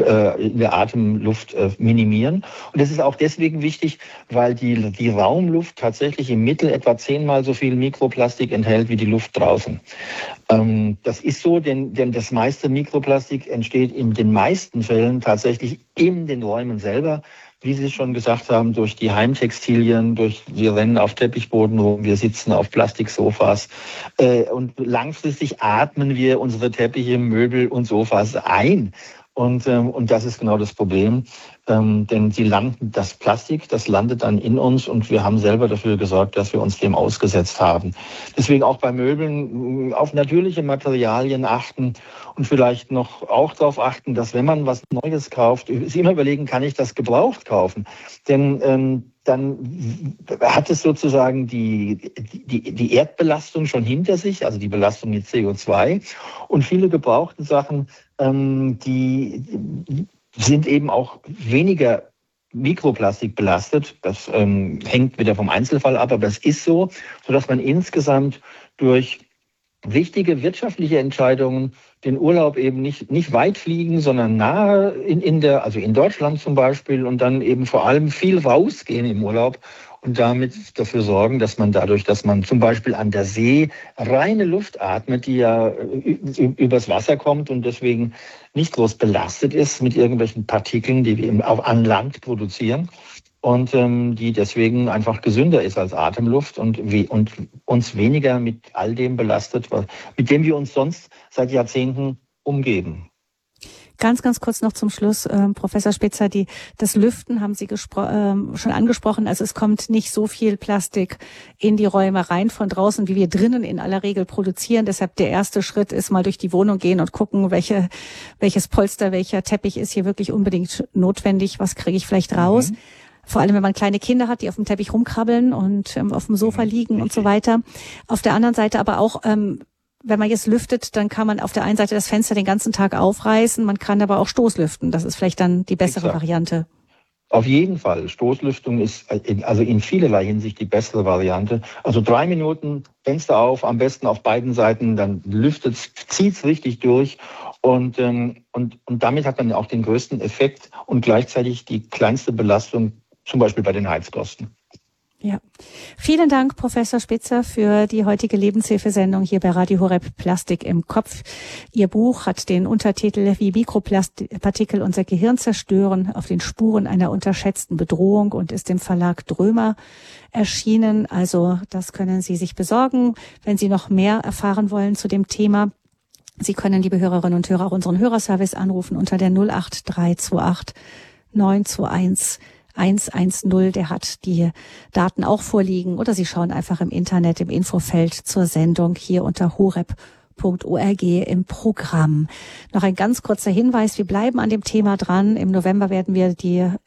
der Atemluft äh, minimieren. Und das ist auch deswegen wichtig, weil die, die Raumluft tatsächlich im Mittel etwa zehnmal so viel Mikroplastik enthält wie die Luft draußen. Ähm, das ist so, denn, denn das meiste Mikroplastik entsteht in den meisten Fällen tatsächlich in den Räumen selber. Wie Sie schon gesagt haben, durch die Heimtextilien, durch wir rennen auf Teppichboden rum, wir sitzen auf Plastiksofas äh, und langfristig atmen wir unsere Teppiche, Möbel und Sofas ein. Und, ähm, und das ist genau das Problem, ähm, denn sie landen, das Plastik, das landet dann in uns und wir haben selber dafür gesorgt, dass wir uns dem ausgesetzt haben. Deswegen auch bei Möbeln auf natürliche Materialien achten und vielleicht noch auch darauf achten, dass wenn man was Neues kauft, sich immer überlegen, kann ich das gebraucht kaufen? Denn ähm, dann hat es sozusagen die, die, die Erdbelastung schon hinter sich, also die Belastung mit C O zwei. Und viele gebrauchten Sachen, ähm, die sind eben auch weniger Mikroplastik belastet. Das ähm, hängt wieder vom Einzelfall ab, aber es ist so, sodass man insgesamt durch wichtige wirtschaftliche Entscheidungen den Urlaub eben nicht, nicht weit fliegen, sondern nahe in, in der, also in Deutschland zum Beispiel und dann eben vor allem viel rausgehen im Urlaub und damit dafür sorgen, dass man dadurch, dass man zum Beispiel an der See reine Luft atmet, die ja übers Wasser kommt und deswegen nicht groß belastet ist mit irgendwelchen Partikeln, die wir eben auch an Land produzieren. Und ähm, die deswegen einfach gesünder ist als Atemluft und, wie, und uns weniger mit all dem belastet, mit dem wir uns sonst seit Jahrzehnten umgeben. Ganz, ganz kurz noch zum Schluss, ähm, Professor Spitzer, die, das Lüften haben Sie gespro- ähm, schon angesprochen. Also es kommt nicht so viel Plastik in die Räume rein von draußen, wie wir drinnen in aller Regel produzieren. Deshalb der erste Schritt ist mal durch die Wohnung gehen und gucken, welche, welches Polster, welcher Teppich ist hier wirklich unbedingt notwendig. Was kriege ich vielleicht raus? Mhm. Vor allem, wenn man kleine Kinder hat, die auf dem Teppich rumkrabbeln und ähm, auf dem Sofa liegen und so weiter. Auf der anderen Seite aber auch, ähm, wenn man jetzt lüftet, dann kann man auf der einen Seite das Fenster den ganzen Tag aufreißen, man kann aber auch Stoßlüften. Das ist vielleicht dann die bessere Exakt. Variante. Auf jeden Fall. Stoßlüftung ist in, also in vielerlei Hinsicht die bessere Variante. Also drei Minuten Fenster auf, am besten auf beiden Seiten, dann lüftet's, zieht's richtig durch. Und, ähm, und, und damit hat man auch den größten Effekt und gleichzeitig die kleinste Belastung, zum Beispiel bei den Heizkosten. Ja. Vielen Dank, Professor Spitzer, für die heutige Lebenshilfesendung hier bei Radio Horeb Plastik im Kopf. Ihr Buch hat den Untertitel Wie Mikropartikel unser Gehirn zerstören, auf den Spuren einer unterschätzten Bedrohung und ist im Verlag Drömer erschienen. Also das können Sie sich besorgen, wenn Sie noch mehr erfahren wollen zu dem Thema. Sie können, liebe Hörerinnen und Hörer, auch unseren Hörerservice anrufen unter der null acht drei zwei acht neun zwei eins eins eins null, der hat die Daten auch vorliegen, oder Sie schauen einfach im Internet im Infofeld zur Sendung hier unter horeb punkt org im Programm. Noch ein ganz kurzer Hinweis, wir bleiben an dem Thema dran. Im November werden wir die